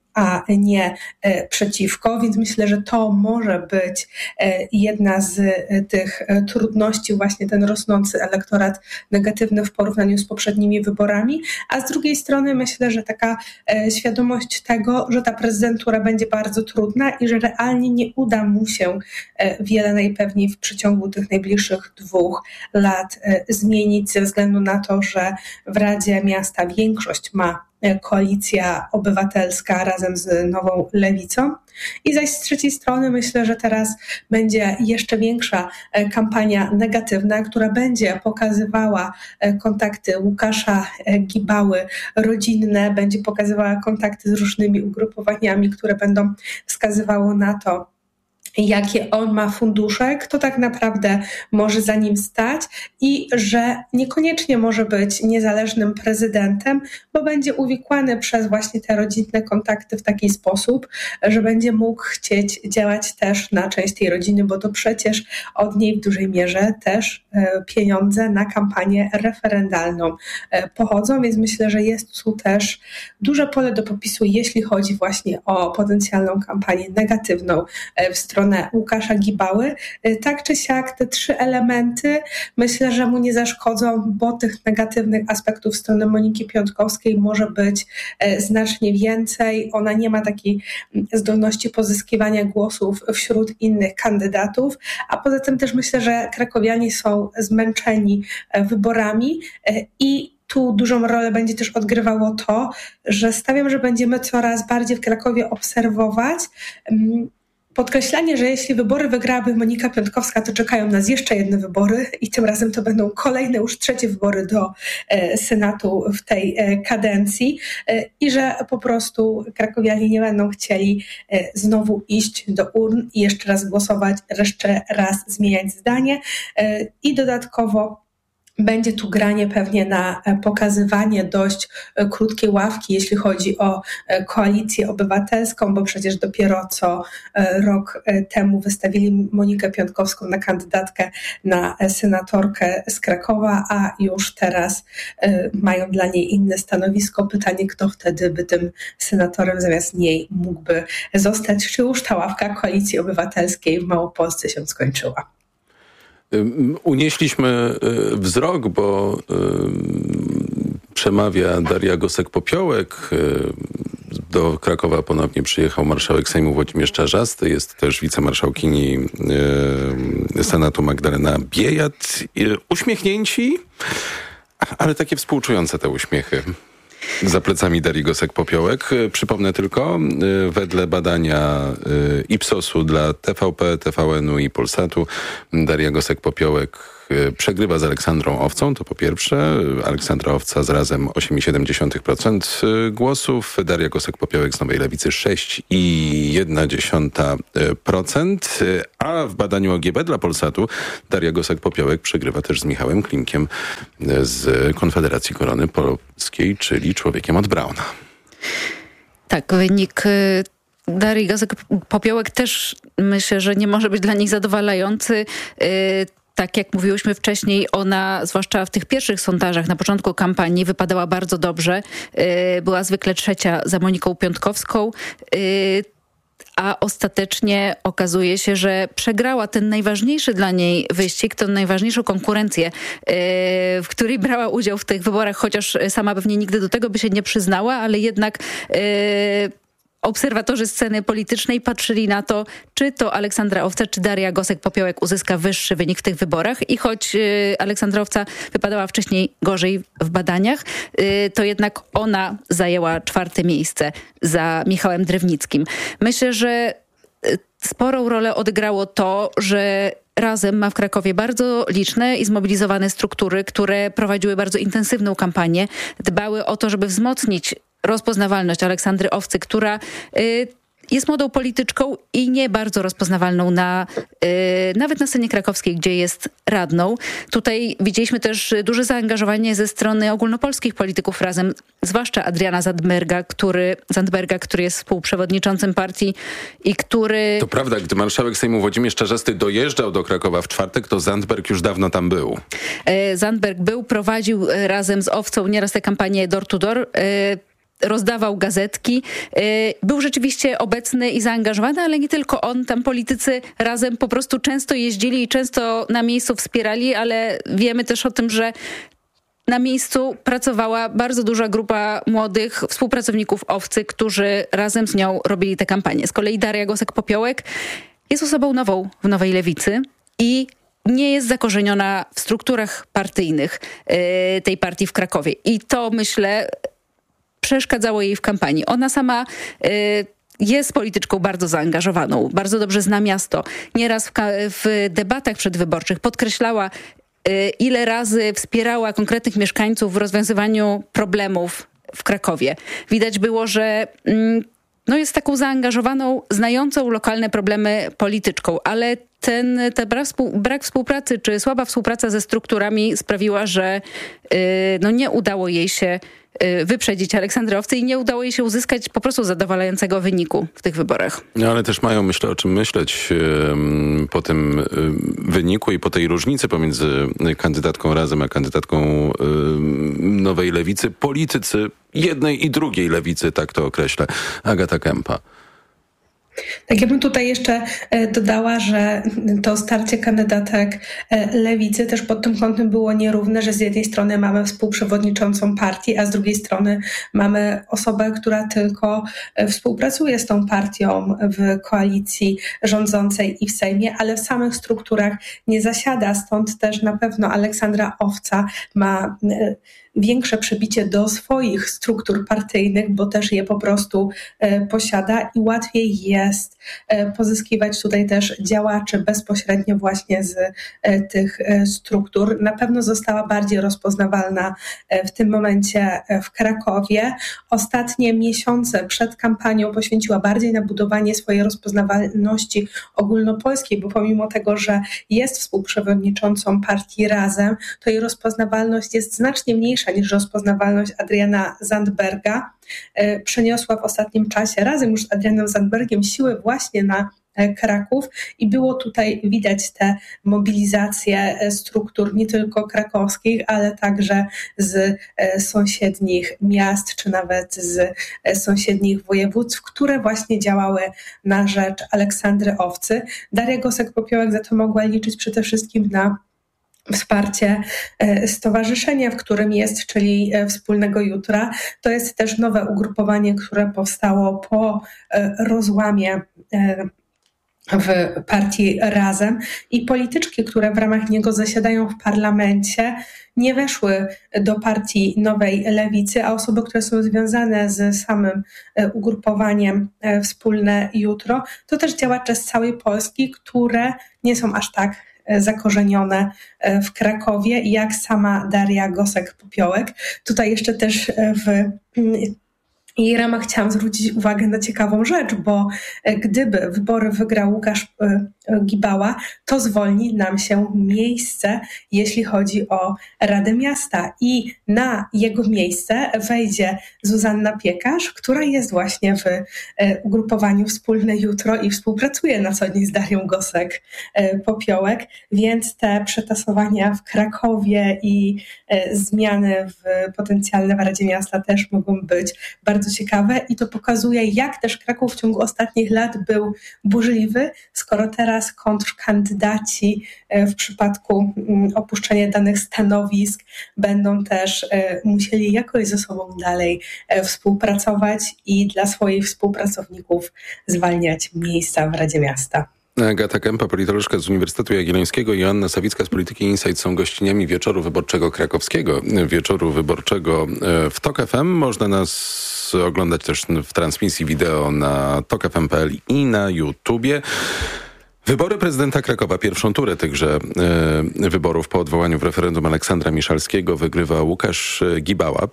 a nie e, przeciwko, więc myślę, że to może być e, jedna z e, tych e, trudności, właśnie ten rosnący elektorat negatywny w porównaniu z poprzednimi wyborami, a z drugiej strony myślę, że taka e, świadomość tego, że ta prezydentura będzie bardzo trudna i że realnie nie uda mu się e, wiele najpewniej w przeciągu tych najbliższych dwóch lat e, zmienić ze względu na to, że w Radzie Miasta większość ma Koalicja Obywatelska razem z Nową Lewicą. I zaś z trzeciej strony myślę, że teraz będzie jeszcze większa kampania negatywna, która będzie pokazywała kontakty Łukasza Gibały rodzinne, będzie pokazywała kontakty z różnymi ugrupowaniami, które będą wskazywały na to, jakie on ma fundusze, kto tak naprawdę może za nim stać i że niekoniecznie może być niezależnym prezydentem, bo będzie uwikłany przez właśnie te rodzinne kontakty w taki sposób, że będzie mógł chcieć działać też na część tej rodziny, bo to przecież od niej w dużej mierze też pieniądze na kampanię referendalną pochodzą, więc myślę, że jest tu też duże pole do popisu, jeśli chodzi właśnie o potencjalną kampanię negatywną w stronę Łukasza Gibały. Tak czy siak te trzy elementy myślę, że mu nie zaszkodzą, bo tych negatywnych aspektów strony Moniki Piątkowskiej może być znacznie więcej. Ona nie ma takiej zdolności pozyskiwania głosów wśród innych kandydatów, a poza tym też myślę, że krakowianie są zmęczeni wyborami i tu dużą rolę będzie też odgrywało to, że stawiam, że będziemy coraz bardziej w Krakowie obserwować podkreślanie, że jeśli wybory wygrałaby Monika Piątkowska, to czekają nas jeszcze jedne wybory i tym razem to będą kolejne, już trzecie wybory do e, Senatu w tej e, kadencji e, i że po prostu krakowianie nie będą chcieli e, znowu iść do urn i jeszcze raz głosować, jeszcze raz zmieniać zdanie e, i dodatkowo będzie tu granie pewnie na pokazywanie dość krótkiej ławki, jeśli chodzi o Koalicję Obywatelską, bo przecież dopiero co rok temu wystawili Monikę Piątkowską na kandydatkę na senatorkę z Krakowa, a już teraz mają dla niej inne stanowisko. Pytanie, kto wtedy by tym senatorem zamiast niej mógłby zostać, czy już ta ławka Koalicji Obywatelskiej w Małopolsce się skończyła. Unieśliśmy wzrok, bo przemawia Daria Gosek-Popiołek. Do Krakowa ponownie przyjechał marszałek Sejmu Włodzimierz Czarzasty. Jest też wicemarszałkini e, Senatu Magdalena Biejat. Uśmiechnięci, ale takie współczujące te uśmiechy. Za plecami Darii Gosek-Popiołek. Przypomnę tylko, wedle badania Ipsosu dla T V P, T V N-u i Polsatu Daria Gosek-Popiołek przegrywa z Aleksandrą Owcą, to po pierwsze. Aleksandra Owca z Razem osiem przecinek siedem procent głosów, Daria Gosek-Popiołek z Nowej Lewicy sześć przecinek jeden procent, a w badaniu O G B dla Polsatu Daria Gosek-Popiołek przegrywa też z Michałem Klimkiem z Konfederacji Korony Polskiej, czyli Człowiekiem od Brauna. Tak, wynik Darii Gosek-Popiołek też myślę, że nie może być dla nich zadowalający. Tak jak mówiłyśmy wcześniej, ona, zwłaszcza w tych pierwszych sondażach na początku kampanii, wypadała bardzo dobrze. Była zwykle trzecia za Moniką Piątkowską, a ostatecznie okazuje się, że przegrała ten najważniejszy dla niej wyścig, tę najważniejszą konkurencję, w której brała udział w tych wyborach, chociaż sama pewnie nigdy do tego by się nie przyznała, ale jednak obserwatorzy sceny politycznej patrzyli na to, czy to Aleksandra Owca, czy Daria Gosek-Popiołek uzyska wyższy wynik w tych wyborach. I choć y, Aleksandra Owca wypadała wcześniej gorzej w badaniach, y, to jednak ona zajęła czwarte miejsce za Michałem Drewnickim. Myślę, że y, sporą rolę odegrało to, że Razem ma w Krakowie bardzo liczne i zmobilizowane struktury, które prowadziły bardzo intensywną kampanię, dbały o to, żeby wzmocnić rozpoznawalność Aleksandry Owcy, która y, jest młodą polityczką i nie bardzo rozpoznawalną na, y, nawet na scenie krakowskiej, gdzie jest radną. Tutaj widzieliśmy też duże zaangażowanie ze strony ogólnopolskich polityków Razem, zwłaszcza Adriana Zandberga, który, Zandberga, który jest współprzewodniczącym partii i który... To prawda, gdy marszałek Sejmu Włodzimierz Czarzasty dojeżdżał do Krakowa w czwartek, to Zandberg już dawno tam był. Y, Zandberg był, prowadził razem z Owcą nieraz tę kampanię door to door, y, rozdawał gazetki. Był rzeczywiście obecny i zaangażowany, ale nie tylko on. Tam politycy Razem po prostu często jeździli i często na miejscu wspierali, ale wiemy też o tym, że na miejscu pracowała bardzo duża grupa młodych współpracowników Owcy, którzy razem z nią robili tę kampanię. Z kolei Daria Gosek-Popiołek jest osobą nową w Nowej Lewicy i nie jest zakorzeniona w strukturach partyjnych tej partii w Krakowie. I to, myślę, przeszkadzało jej w kampanii. Ona sama y, jest polityczką bardzo zaangażowaną, bardzo dobrze zna miasto. Nieraz w, w debatach przedwyborczych podkreślała, y, ile razy wspierała konkretnych mieszkańców w rozwiązywaniu problemów w Krakowie. Widać było, że y, no jest taką zaangażowaną, znającą lokalne problemy polityczką, ale ten, ten brak, współ, brak współpracy czy słaba współpraca ze strukturami sprawiła, że y, no nie udało jej się wyprzedzić Aleksandrę Owcy i nie udało jej się uzyskać po prostu zadowalającego wyniku w tych wyborach. No ale też mają, myślę, o czym myśleć um, po tym um, wyniku i po tej różnicy pomiędzy kandydatką Razem a kandydatką um, Nowej Lewicy. Politycy jednej i drugiej lewicy, tak to określę. Agata Kępa. Tak, ja bym tutaj jeszcze dodała, że to starcie kandydatek Lewicy też pod tym kątem było nierówne, że z jednej strony mamy współprzewodniczącą partii, a z drugiej strony mamy osobę, która tylko współpracuje z tą partią w koalicji rządzącej i w Sejmie, ale w samych strukturach nie zasiada, stąd też na pewno Aleksandra Owca ma większe przybicie do swoich struktur partyjnych, bo też je po prostu e, posiada i łatwiej jest e, pozyskiwać tutaj też działaczy bezpośrednio właśnie z e, tych e, struktur. Na pewno została bardziej rozpoznawalna e, w tym momencie e, w Krakowie. Ostatnie miesiące przed kampanią poświęciła bardziej na budowanie swojej rozpoznawalności ogólnopolskiej, bo pomimo tego, że jest współprzewodniczącą partii Razem, to jej rozpoznawalność jest znacznie mniejsza niż rozpoznawalność Adriana Zandberga. Przeniosła w ostatnim czasie razem już z Adrianem Zandbergiem siły właśnie na Kraków i było tutaj widać tę mobilizację struktur nie tylko krakowskich, ale także z sąsiednich miast, czy nawet z sąsiednich województw, które właśnie działały na rzecz Aleksandry Owcy. Daria Gosek-Popiołek za to mogła liczyć przede wszystkim na wsparcie stowarzyszenia, w którym jest, czyli Wspólnego Jutra. To jest też nowe ugrupowanie, które powstało po rozłamie w partii Razem i polityczki, które w ramach niego zasiadają w parlamencie, nie weszły do partii Nowej Lewicy, a osoby, które są związane z samym ugrupowaniem Wspólne Jutro, to też działacze z całej Polski, które nie są aż tak zakorzenione w Krakowie, jak sama Daria Gosek-Popiołek. Tutaj jeszcze też w jej ramach chciałam zwrócić uwagę na ciekawą rzecz, bo gdyby wybory wygrał Łukasz Gibała, to zwolni nam się miejsce, jeśli chodzi o Radę Miasta i na jego miejsce wejdzie Zuzanna Piekarz, która jest właśnie w ugrupowaniu Wspólne Jutro i współpracuje na co dzień z Darią Gosek-Popiołek, więc te przetasowania w Krakowie i zmiany w potencjalne w Radzie Miasta też mogą być bardzo ciekawe i to pokazuje, jak też Kraków w ciągu ostatnich lat był burzliwy, skoro teraz kontrkandydaci w przypadku opuszczenia danych stanowisk będą też musieli jakoś ze sobą dalej współpracować i dla swoich współpracowników zwalniać miejsca w Radzie Miasta. Agata Kępa, politolożka z Uniwersytetu Jagiellońskiego i Joanna Sawicka z Polityki Insight są gościniami Wieczoru Wyborczego Krakowskiego. Wieczoru Wyborczego w Tok F M. Można nas oglądać też w transmisji wideo na tok f m kropka p l i na YouTubie. Wybory prezydenta Krakowa, pierwszą turę tychże y, wyborów po odwołaniu w referendum Aleksandra Miszalskiego wygrywa Łukasz Gibała.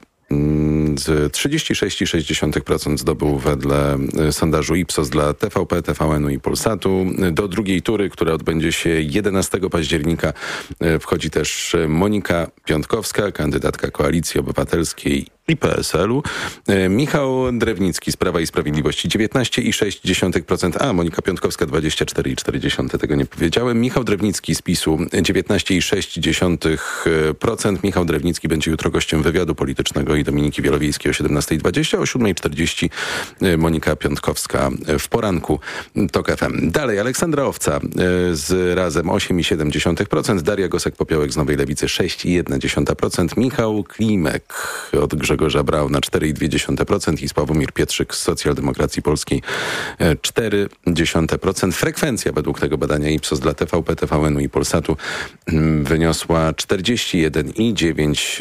Z trzydzieści sześć przecinek sześć procent zdobył wedle sondażu Ipsos dla T V P, T V N u i Polsatu. Do drugiej tury, która odbędzie się jedenastego października, wchodzi też Monika Piątkowska, kandydatka Koalicji Obywatelskiej i P S L u. Michał Drewnicki z Prawa i Sprawiedliwości dziewiętnaście przecinek sześć procent, a Monika Piątkowska dwadzieścia cztery przecinek cztery procent, tego nie powiedziałem. Michał Drewnicki z PiSu dziewiętnaście przecinek sześć procent. Michał Drewnicki będzie jutro gościem wywiadu politycznego i Dominiki Wielowiejskiej o siedemnasta dwadzieścia, o siódma czterdzieści Monika Piątkowska w poranku Tok F M. Dalej Aleksandra Owca z Razem osiem przecinek siedem procent, Daria Gosek-Popiołek z Nowej Lewicy sześć przecinek jeden procent, Michał Klimek od Grzegorza Brauna cztery przecinek dwa procent i Sławomir Pietrzyk z Socjaldemokracji Polskiej cztery przecinek procent. Frekwencja według tego badania Ipsos dla T V P, T V N u i Polsatu wyniosła czterdzieści jeden przecinek dziewięć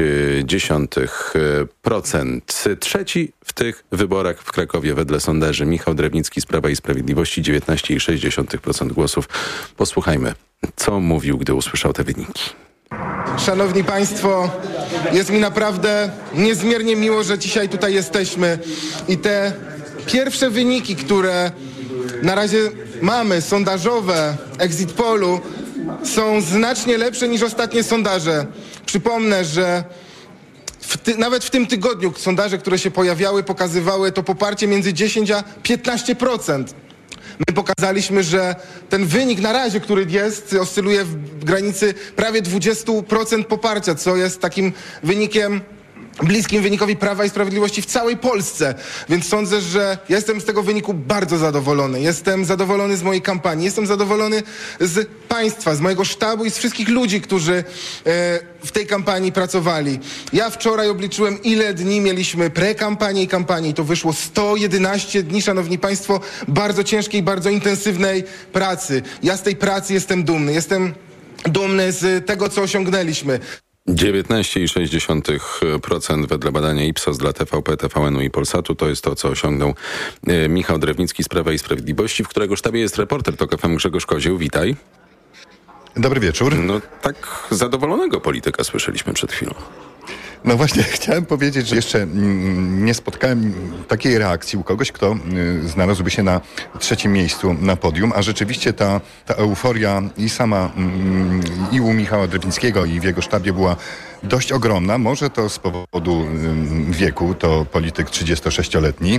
procent. Trzeci w tych wyborach w Krakowie wedle sondaży Michał Drewnicki z Prawa i Sprawiedliwości dziewiętnaście przecinek sześć procent głosów. Posłuchajmy, co mówił, gdy usłyszał te wyniki. Szanowni Państwo, jest mi naprawdę niezmiernie miło, że dzisiaj tutaj jesteśmy i te pierwsze wyniki, które na razie mamy, sondażowe, exit pollu, są znacznie lepsze niż ostatnie sondaże. Przypomnę, że w ty, nawet w tym tygodniu sondaże, które się pojawiały, pokazywały to poparcie między dziesięć a piętnaście procent. My pokazaliśmy, że ten wynik na razie, który jest, oscyluje w granicy prawie dwadzieścia procent poparcia, co jest takim wynikiem bliskim wynikowi Prawa i Sprawiedliwości w całej Polsce. Więc sądzę, że jestem z tego wyniku bardzo zadowolony. Jestem zadowolony z mojej kampanii. Jestem zadowolony z państwa, z mojego sztabu i z wszystkich ludzi, którzy e, w tej kampanii pracowali. Ja wczoraj obliczyłem, ile dni mieliśmy prekampanii i kampanii. To wyszło sto jedenaście dni, szanowni państwo, bardzo ciężkiej, bardzo intensywnej pracy. Ja z tej pracy jestem dumny. Jestem dumny z tego, co osiągnęliśmy. dziewiętnaście przecinek sześć procent wedle badania Ipsos dla T V P, T V N u i Polsatu. To jest to, co osiągnął e, Michał Drewnicki z Prawa i Sprawiedliwości, w którego sztabie jest reporter Tok F M Grzegorz Kozieł. Witaj. Dobry wieczór. No tak zadowolonego polityka słyszeliśmy przed chwilą. No właśnie, chciałem powiedzieć, że jeszcze nie spotkałem takiej reakcji u kogoś, kto znalazłby się na trzecim miejscu na podium, a rzeczywiście ta, ta euforia i sama i u Michała Drewnickiego, i w jego sztabie była dość ogromna. Może to z powodu wieku, to polityk trzydziestosześcioletni.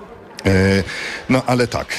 No ale tak...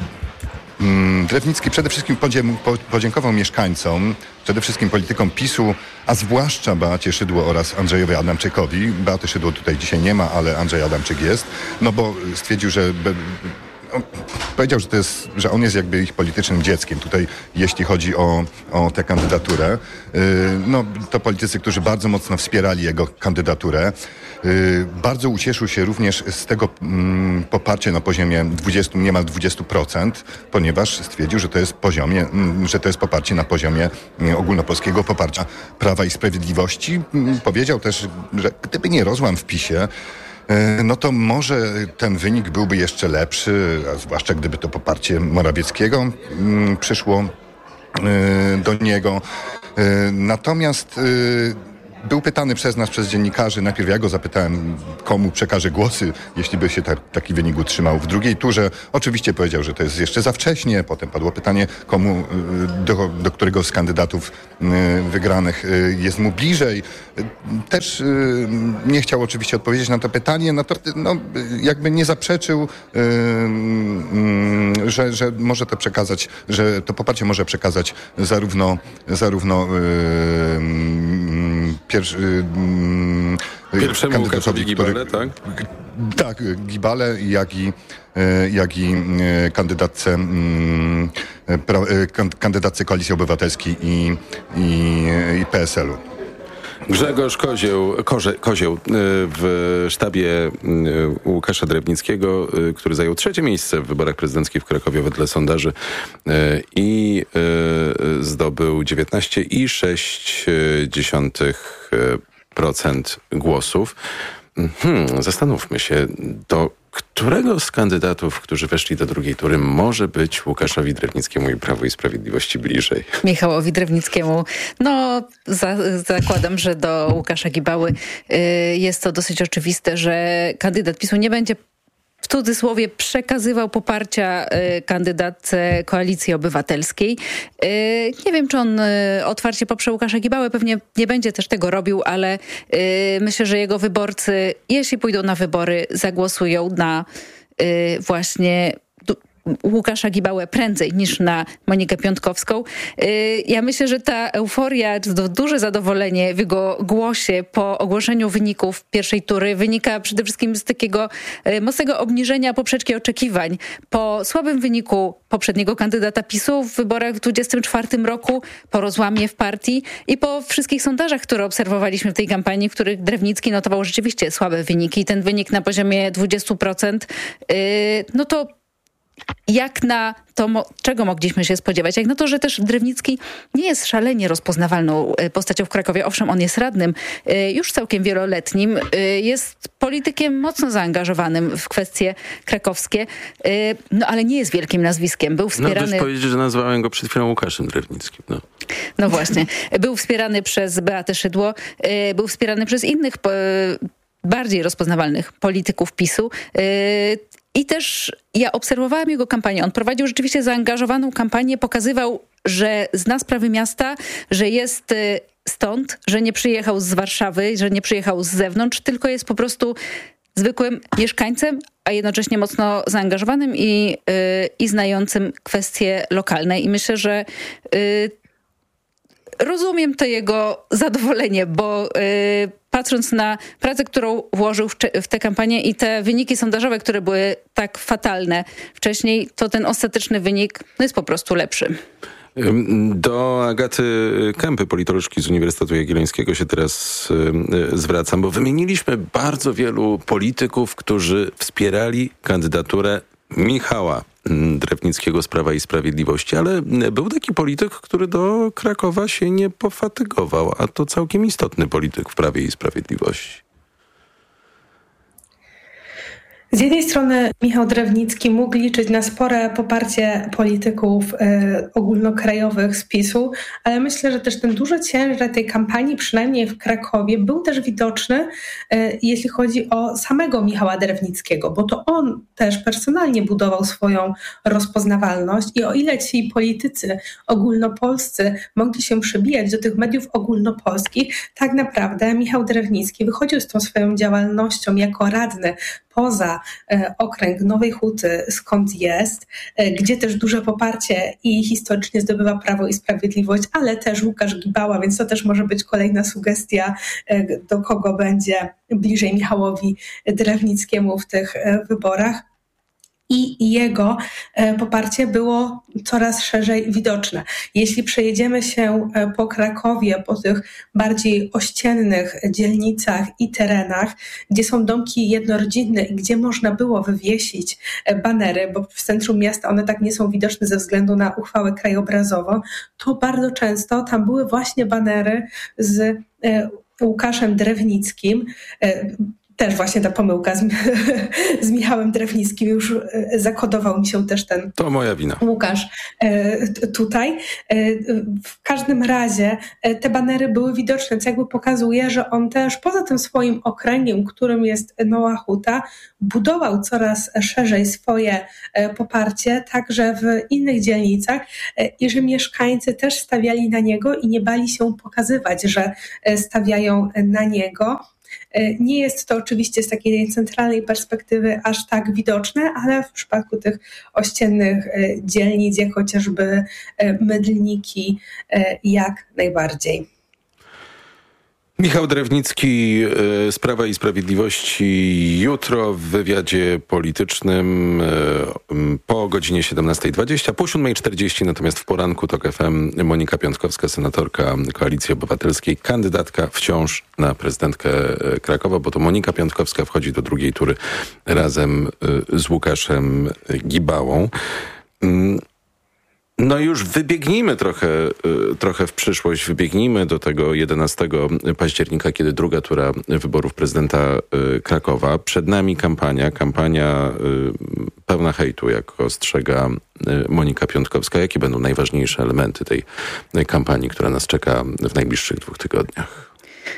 Drewnicki przede wszystkim podziękował mieszkańcom, przede wszystkim politykom PiSu, a zwłaszcza Beacie Szydło oraz Andrzejowi Adamczykowi. Beaty Szydło tutaj dzisiaj nie ma, ale Andrzej Adamczyk jest, no bo stwierdził, że on powiedział, że, to jest, że on jest jakby ich politycznym dzieckiem. Tutaj jeśli chodzi o, o tę kandydaturę, no to politycy, którzy bardzo mocno wspierali jego kandydaturę. Bardzo ucieszył się również z tego mm, poparcia na poziomie dwudziestu, niemal dwudziestu procent, ponieważ stwierdził, że to jest poziomie, mm, że to jest poparcie na poziomie mm, ogólnopolskiego poparcia Prawa i Sprawiedliwości. Mm, powiedział też, że gdyby nie rozłam w PiSie, no to może ten wynik byłby jeszcze lepszy, a zwłaszcza gdyby to poparcie Morawieckiego mm, przyszło y, do niego. Y, natomiast y, był pytany przez nas, przez dziennikarzy, najpierw ja go zapytałem, komu przekaże głosy, jeśli by się ta, taki wynik utrzymał w drugiej turze. Oczywiście powiedział, że to jest jeszcze za wcześnie. Potem padło pytanie, komu, do, do którego z kandydatów wygranych jest mu bliżej. Też nie chciał oczywiście odpowiedzieć na to pytanie, no to no, jakby nie zaprzeczył, że, że może to przekazać, że to poparcie może przekazać zarówno, zarówno Pierwszy, mm, Pierwszemu Łukaszowi Gibale, tak? Tak, Gibale, jak i, jak i kandydatce, pra, kandydatce Koalicji Obywatelskiej i, i, i P S L u. Grzegorz Kozieł, Korze, Kozieł w sztabie Łukasza Drewnickiego, który zajął trzecie miejsce w wyborach prezydenckich w Krakowie wedle sondaży i zdobył dziewiętnaście przecinek sześć procent głosów. Hmm, zastanówmy się, do którego z kandydatów, którzy weszli do drugiej tury, może być Łukaszowi Drewnickiemu i Prawu i Sprawiedliwości bliżej? Michałowi Drewnickiemu. No, za, zakładam, że do Łukasza Gibały y, jest to dosyć oczywiste, że kandydat PiSu nie będzie w cudzysłowie przekazywał poparcia y, kandydatce Koalicji Obywatelskiej. Y, nie wiem, czy on y, otwarcie poprze Łukasza Gibałę, pewnie nie będzie też tego robił, ale y, myślę, że jego wyborcy, jeśli pójdą na wybory, zagłosują na y, właśnie Łukasza Gibałę prędzej niż na Monikę Piątkowską. Ja myślę, że ta euforia, duże zadowolenie w jego głosie po ogłoszeniu wyników pierwszej tury wynika przede wszystkim z takiego mocnego obniżenia poprzeczki oczekiwań. Po słabym wyniku poprzedniego kandydata PiSu w wyborach w dwudziestym czwartym roku, po rozłamie w partii i po wszystkich sondażach, które obserwowaliśmy w tej kampanii, w których Drewnicki notował rzeczywiście słabe wyniki. Ten wynik na poziomie dwudziestu procent, no to jak na to, czego mogliśmy się spodziewać? Jak na to, że też Drewnicki nie jest szalenie rozpoznawalną postacią w Krakowie. Owszem, on jest radnym już całkiem wieloletnim. Jest politykiem mocno zaangażowanym w kwestie krakowskie, no ale nie jest wielkim nazwiskiem. Był wspierany... No dość powiedzieć, że nazwałem go przed chwilą Łukaszem Drewnickim. No, no właśnie. Był wspierany przez Beatę Szydło. Był wspierany przez innych bardziej rozpoznawalnych polityków PiSu. I też ja obserwowałam jego kampanię. On prowadził rzeczywiście zaangażowaną kampanię, pokazywał, że zna sprawy miasta, że jest stąd, że nie przyjechał z Warszawy, że nie przyjechał z zewnątrz, tylko jest po prostu zwykłym mieszkańcem, a jednocześnie mocno zaangażowanym i, yy, i znającym kwestie lokalne. I myślę, że yy, rozumiem to jego zadowolenie, bo yy, patrząc na pracę, którą włożył w, w tę kampanię i te wyniki sondażowe, które były tak fatalne wcześniej, to ten ostateczny wynik no, jest po prostu lepszy. Do Agaty Kępy, politolożki z Uniwersytetu Jagiellońskiego się teraz y, zwracam, bo wymieniliśmy bardzo wielu polityków, którzy wspierali kandydaturę Michała Drewnickiego z Prawa i Sprawiedliwości, ale był taki polityk, który do Krakowa się nie pofatygował, a to całkiem istotny polityk w Prawie i Sprawiedliwości. Z jednej strony Michał Drewnicki mógł liczyć na spore poparcie polityków y, ogólnokrajowych z PiSu, ale myślę, że też ten duży ciężar tej kampanii, przynajmniej w Krakowie, był też widoczny, y, jeśli chodzi o samego Michała Drewnickiego, bo to on też personalnie budował swoją rozpoznawalność i o ile ci politycy ogólnopolscy mogli się przebijać do tych mediów ogólnopolskich, tak naprawdę Michał Drewnicki wychodził z tą swoją działalnością jako radny poza e, okręg Nowej Huty, skąd jest, e, gdzie też duże poparcie i historycznie zdobywa Prawo i Sprawiedliwość, ale też Łukasz Gibała, więc to też może być kolejna sugestia, e, do kogo będzie bliżej Michałowi Drewnickiemu w tych e, wyborach. i jego poparcie było coraz szerzej widoczne. Jeśli przejedziemy się po Krakowie, po tych bardziej ościennych dzielnicach i terenach, gdzie są domki jednorodzinne i gdzie można było wywiesić banery, bo w centrum miasta one tak nie są widoczne ze względu na uchwałę krajobrazową, to bardzo często tam były właśnie banery z Łukaszem Drewnickim. Też właśnie ta pomyłka z, z Michałem Drewnickim już zakodował mi się też ten to moja wina. Łukasz tutaj. W każdym razie te banery były widoczne, co jakby pokazuje, że on też poza tym swoim okręgiem, którym jest Nowa Huta, budował coraz szerzej swoje poparcie, także w innych dzielnicach i że mieszkańcy też stawiali na niego i nie bali się pokazywać, że stawiają na niego. Nie jest to oczywiście z takiej centralnej perspektywy aż tak widoczne, ale w przypadku tych ościennych dzielnic, jak chociażby Mydlniki, jak najbardziej. Michał Drewnicki z Prawa i Sprawiedliwości jutro w wywiadzie politycznym po godzinie siedemnastej dwadzieścia, po siódmej czterdzieści, natomiast w poranku TOK F M Monika Piątkowska, senatorka Koalicji Obywatelskiej, kandydatka wciąż na prezydentkę Krakowa, bo to Monika Piątkowska wchodzi do drugiej tury razem z Łukaszem Gibałą. No już wybiegnijmy trochę, trochę w przyszłość, wybiegnijmy do tego jedenastego października, kiedy druga tura wyborów prezydenta Krakowa. Przed nami kampania, kampania pełna hejtu, jak ostrzega Monika Piątkowska. Jakie będą najważniejsze elementy tej kampanii, która nas czeka w najbliższych dwóch tygodniach?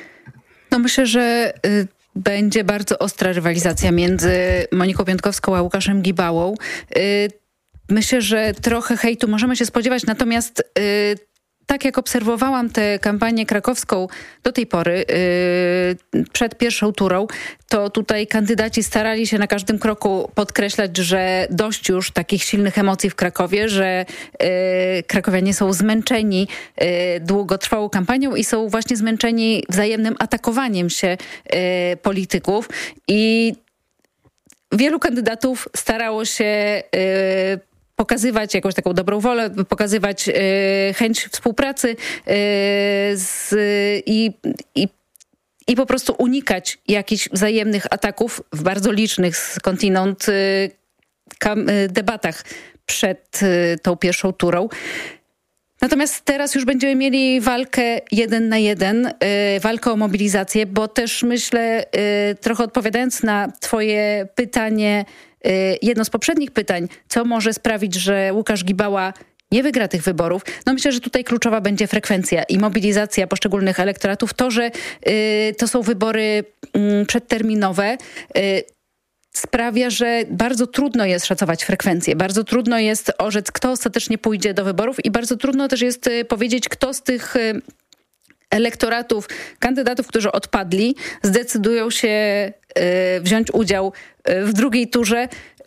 No myślę, że y- będzie bardzo ostra rywalizacja między Moniką Piątkowską a Łukaszem Gibałą. Y- Myślę, że trochę hejtu możemy się spodziewać, natomiast yy, tak jak obserwowałam tę kampanię krakowską do tej pory, yy, przed pierwszą turą, to tutaj kandydaci starali się na każdym kroku podkreślać, że dość już takich silnych emocji w Krakowie, że yy, krakowianie są zmęczeni yy, długotrwałą kampanią i są właśnie zmęczeni wzajemnym atakowaniem się yy, polityków. I wielu kandydatów starało się yy, pokazywać jakąś taką dobrą wolę, pokazywać y, chęć współpracy y, z, i, i, i po prostu unikać jakichś wzajemnych ataków w bardzo licznych skądinąd y, kam, y, debatach przed y, tą pierwszą turą. Natomiast teraz już będziemy mieli walkę jeden na jeden, y, walkę o mobilizację, bo też myślę, y, trochę odpowiadając na twoje pytanie, jedno z poprzednich pytań, co może sprawić, że Łukasz Gibała nie wygra tych wyborów. No myślę, że tutaj kluczowa będzie frekwencja i mobilizacja poszczególnych elektoratów. To, że y, to są wybory y, przedterminowe, y, sprawia, że bardzo trudno jest szacować frekwencję. Bardzo trudno jest orzec, kto ostatecznie pójdzie do wyborów i bardzo trudno też jest y, powiedzieć, kto z tych y, elektoratów, kandydatów, którzy odpadli, zdecydują się y, wziąć udział y, w drugiej turze, y,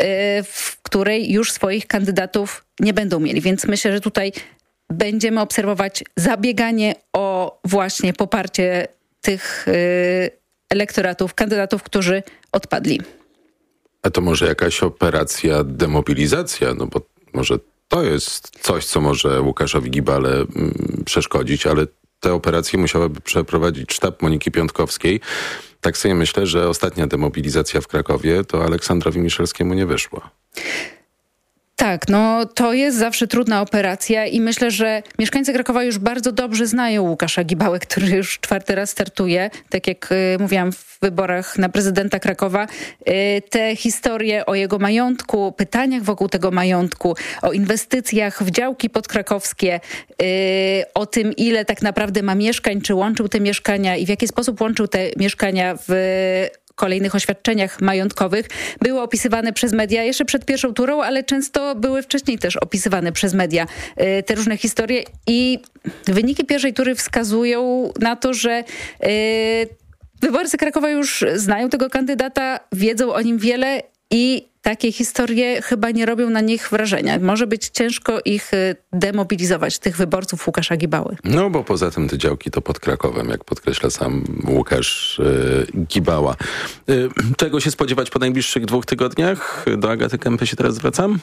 w której już swoich kandydatów nie będą mieli. Więc myślę, że tutaj będziemy obserwować zabieganie o właśnie poparcie tych y, elektoratów, kandydatów, którzy odpadli. A to może jakaś operacja demobilizacja? No bo może to jest coś, co może Łukaszowi Gibale mm, przeszkodzić, ale te operacje musiałaby przeprowadzić sztab Moniki Piątkowskiej. Tak sobie myślę, że ostatnia demobilizacja w Krakowie to Aleksandrowi Miszalskiemu nie wyszła. Tak, no to jest zawsze trudna operacja i myślę, że mieszkańcy Krakowa już bardzo dobrze znają Łukasza Gibałę, który już czwarty raz startuje, tak jak y, mówiłam w wyborach na prezydenta Krakowa. Y, te historie o jego majątku, pytaniach wokół tego majątku, o inwestycjach w działki podkrakowskie, y, o tym, ile tak naprawdę ma mieszkań, czy łączył te mieszkania i w jaki sposób łączył te mieszkania w kolejnych oświadczeniach majątkowych, były opisywane przez media jeszcze przed pierwszą turą, ale często były wcześniej też opisywane przez media y, te różne historie i wyniki pierwszej tury wskazują na to, że y, wyborcy Krakowa już znają tego kandydata, wiedzą o nim wiele i takie historie chyba nie robią na nich wrażenia. Może być ciężko ich demobilizować, tych wyborców Łukasza Gibały. No bo poza tym te działki to pod Krakowem, jak podkreśla sam Łukasz y, Gibała. Y, czego się spodziewać po najbliższych dwóch tygodniach? Do Agaty Kempy się teraz zwracam.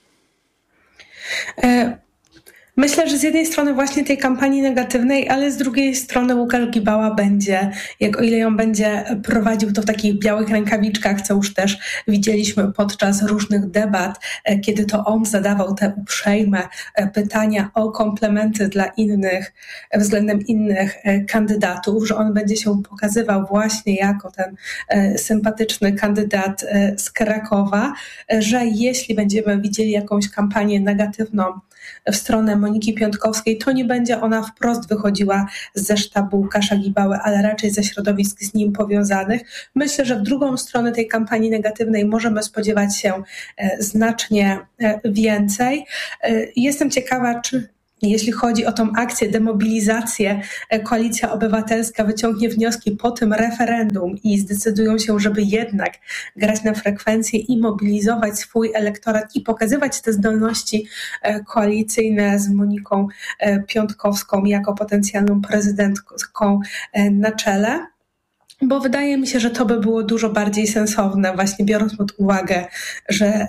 E- Myślę, że z jednej strony właśnie tej kampanii negatywnej, ale z drugiej strony Łukasz Gibała będzie, jak o ile ją będzie prowadził to w takich białych rękawiczkach, co już też widzieliśmy podczas różnych debat, kiedy to on zadawał te uprzejme pytania o komplementy dla innych, względem innych kandydatów, że on będzie się pokazywał właśnie jako ten sympatyczny kandydat z Krakowa, że jeśli będziemy widzieli jakąś kampanię negatywną w stronę Moniki Piątkowskiej, to nie będzie ona wprost wychodziła ze sztabu Łukasza Gibały, ale raczej ze środowisk z nim powiązanych. Myślę, że w drugą stronę tej kampanii negatywnej możemy spodziewać się znacznie więcej. Jestem ciekawa, czy jeśli chodzi o tą akcję, demobilizację, Koalicja Obywatelska wyciągnie wnioski po tym referendum i zdecydują się, żeby jednak grać na frekwencję i mobilizować swój elektorat i pokazywać te zdolności koalicyjne z Moniką Piątkowską jako potencjalną prezydentką na czele. Bo wydaje mi się, że to by było dużo bardziej sensowne, właśnie biorąc pod uwagę, że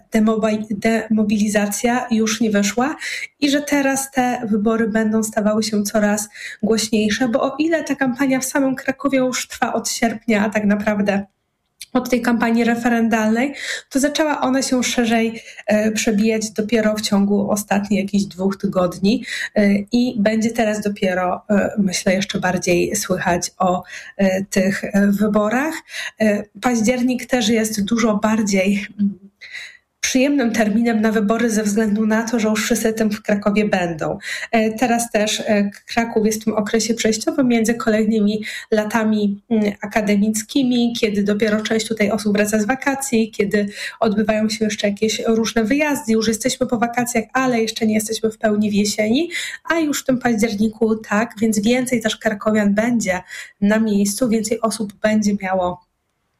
demobilizacja już nie wyszła i że teraz te wybory będą stawały się coraz głośniejsze, bo o ile ta kampania w samym Krakowie już trwa od sierpnia, a tak naprawdę od tej kampanii referendalnej, to zaczęła ona się szerzej e, przebijać dopiero w ciągu ostatnich jakichś dwóch tygodni e, i będzie teraz dopiero, e, myślę, jeszcze bardziej słychać o e, tych e, wyborach. E, październik też jest dużo bardziej przyjemnym terminem na wybory ze względu na to, że już wszyscy tym w Krakowie będą. Teraz też Kraków jest w tym okresie przejściowym między kolejnymi latami akademickimi, kiedy dopiero część tutaj osób wraca z wakacji, kiedy odbywają się jeszcze jakieś różne wyjazdy. Już jesteśmy po wakacjach, ale jeszcze nie jesteśmy w pełni w jesieni, a już w tym październiku tak, więc więcej też krakowian będzie na miejscu, więcej osób będzie miało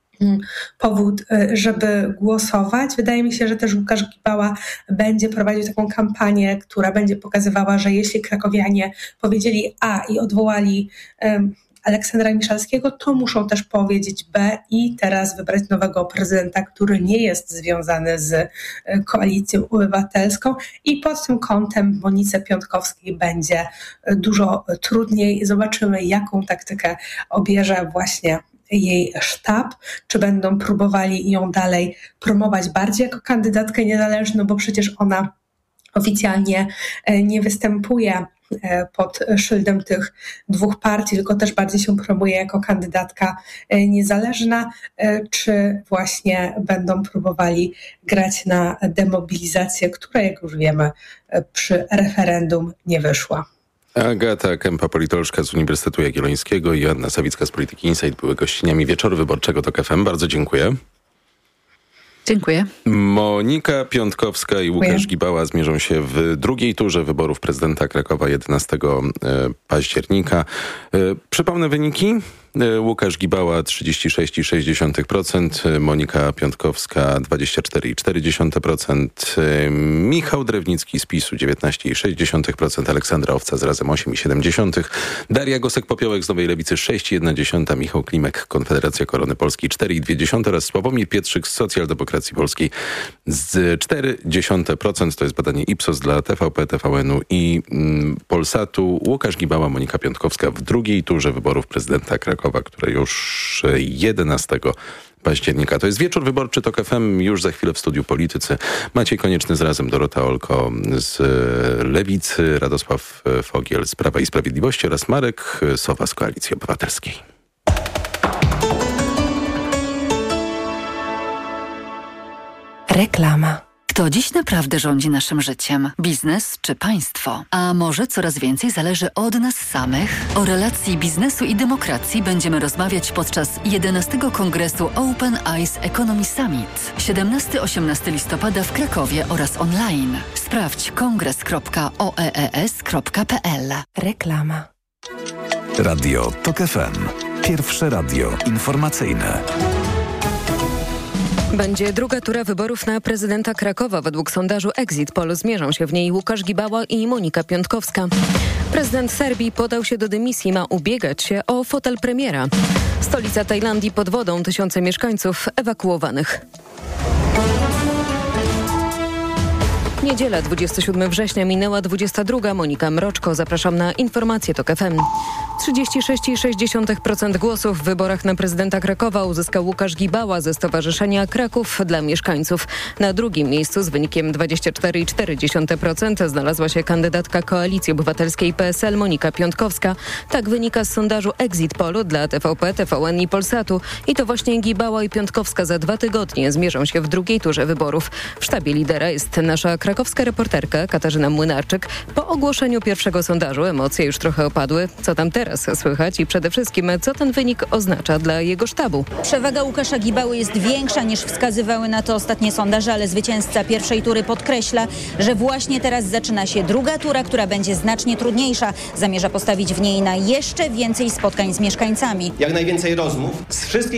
powód, żeby głosować. Wydaje mi się, że też Łukasz Gibała będzie prowadził taką kampanię, która będzie pokazywała, że jeśli krakowianie powiedzieli A i odwołali um, Aleksandra Miszalskiego, to muszą też powiedzieć B i teraz wybrać nowego prezydenta, który nie jest związany z Koalicją Obywatelską i pod tym kątem Monice Piątkowskiej będzie dużo trudniej. Zobaczymy, jaką taktykę obierze właśnie jej sztab, czy będą próbowali ją dalej promować bardziej jako kandydatkę niezależną, bo przecież ona oficjalnie nie występuje pod szyldem tych dwóch partii, tylko też bardziej się promuje jako kandydatka niezależna, czy właśnie będą próbowali grać na demobilizację, która, jak już wiemy, przy referendum nie wyszła. Agata Kempa, politolożka z Uniwersytetu Jagiellońskiego i Joanna Sawicka z Polityki Insight były gościniami Wieczoru Wyborczego TOK F M. Bardzo dziękuję. Dziękuję. Monika Piątkowska i Łukasz Gibała zmierzą się w drugiej turze wyborów prezydenta Krakowa jedenastego października. Przypomnę wyniki. Łukasz Gibała trzydzieści sześć przecinek sześć procent, Monika Piątkowska dwadzieścia cztery przecinek cztery procent, Michał Drewnicki z PiSu dziewiętnaście przecinek sześć procent, Aleksandra Owca z Razem osiem przecinek siedem procent, Daria Gosek-Popiołek z Nowej Lewicy sześć przecinek jeden procent, Michał Klimek, Konfederacja Korony Polskiej cztery przecinek dwa procent oraz Sławomir Pietrzyk z Socjaldemokracji Polskiej z cztery przecinek procent. To jest badanie Ipsos dla T V P, T V N u i mm, Polsatu. Łukasz Gibała, Monika Piątkowska w drugiej turze wyborów prezydenta Krakowa, które już jedenastego października. To jest Wieczór Wyborczy TOK F M. Już za chwilę w studiu Politycy. Maciej Konieczny z Razem, Dorota Olko z Lewicy, Radosław Fogiel z Prawa i Sprawiedliwości oraz Marek Sowa z Koalicji Obywatelskiej. Reklama. Kto dziś naprawdę rządzi naszym życiem? Biznes czy państwo? A może coraz więcej zależy od nas samych? O relacji biznesu i demokracji będziemy rozmawiać podczas jedenastego Kongresu Open Eyes Economy Summit siedemnastego do osiemnastego listopada w Krakowie oraz online. Sprawdź kongres kropka o e e s kropka p l. Reklama. Radio TOK F M. Pierwsze radio informacyjne. Będzie druga tura wyborów na prezydenta Krakowa. Według sondażu Exit Poll zmierzą się w niej Łukasz Gibała i Monika Piątkowska. Prezydent Serbii podał się do dymisji, ma ubiegać się o fotel premiera. Stolica Tajlandii pod wodą, tysiące mieszkańców ewakuowanych. Niedziela, dwudziestego siódmego września, minęła dwudziesta druga. Monika Mroczko, zapraszam na informacje TOK F M. trzydzieści sześć przecinek sześć procent głosów w wyborach na prezydenta Krakowa uzyskał Łukasz Gibała ze Stowarzyszenia Kraków dla Mieszkańców. Na drugim miejscu z wynikiem dwadzieścia cztery przecinek cztery procent znalazła się kandydatka Koalicji Obywatelskiej P S L Monika Piątkowska. Tak wynika z sondażu Exit Pollu dla T V P, T V N i Polsatu. I to właśnie Gibała i Piątkowska za dwa tygodnie zmierzą się w drugiej turze wyborów. W sztabie lidera jest nasza krakowska reporterka Katarzyna Młynarczyk. Po ogłoszeniu pierwszego sondażu emocje już trochę opadły. Co tam teraz słychać i przede wszystkim, co ten wynik oznacza dla jego sztabu? Przewaga Łukasza Gibały jest większa niż wskazywały na to ostatnie sondaże, ale zwycięzca pierwszej tury podkreśla, że właśnie teraz zaczyna się druga tura, która będzie znacznie trudniejsza. Zamierza postawić w niej na jeszcze więcej spotkań z mieszkańcami. Jak najwięcej rozmów z wszystkich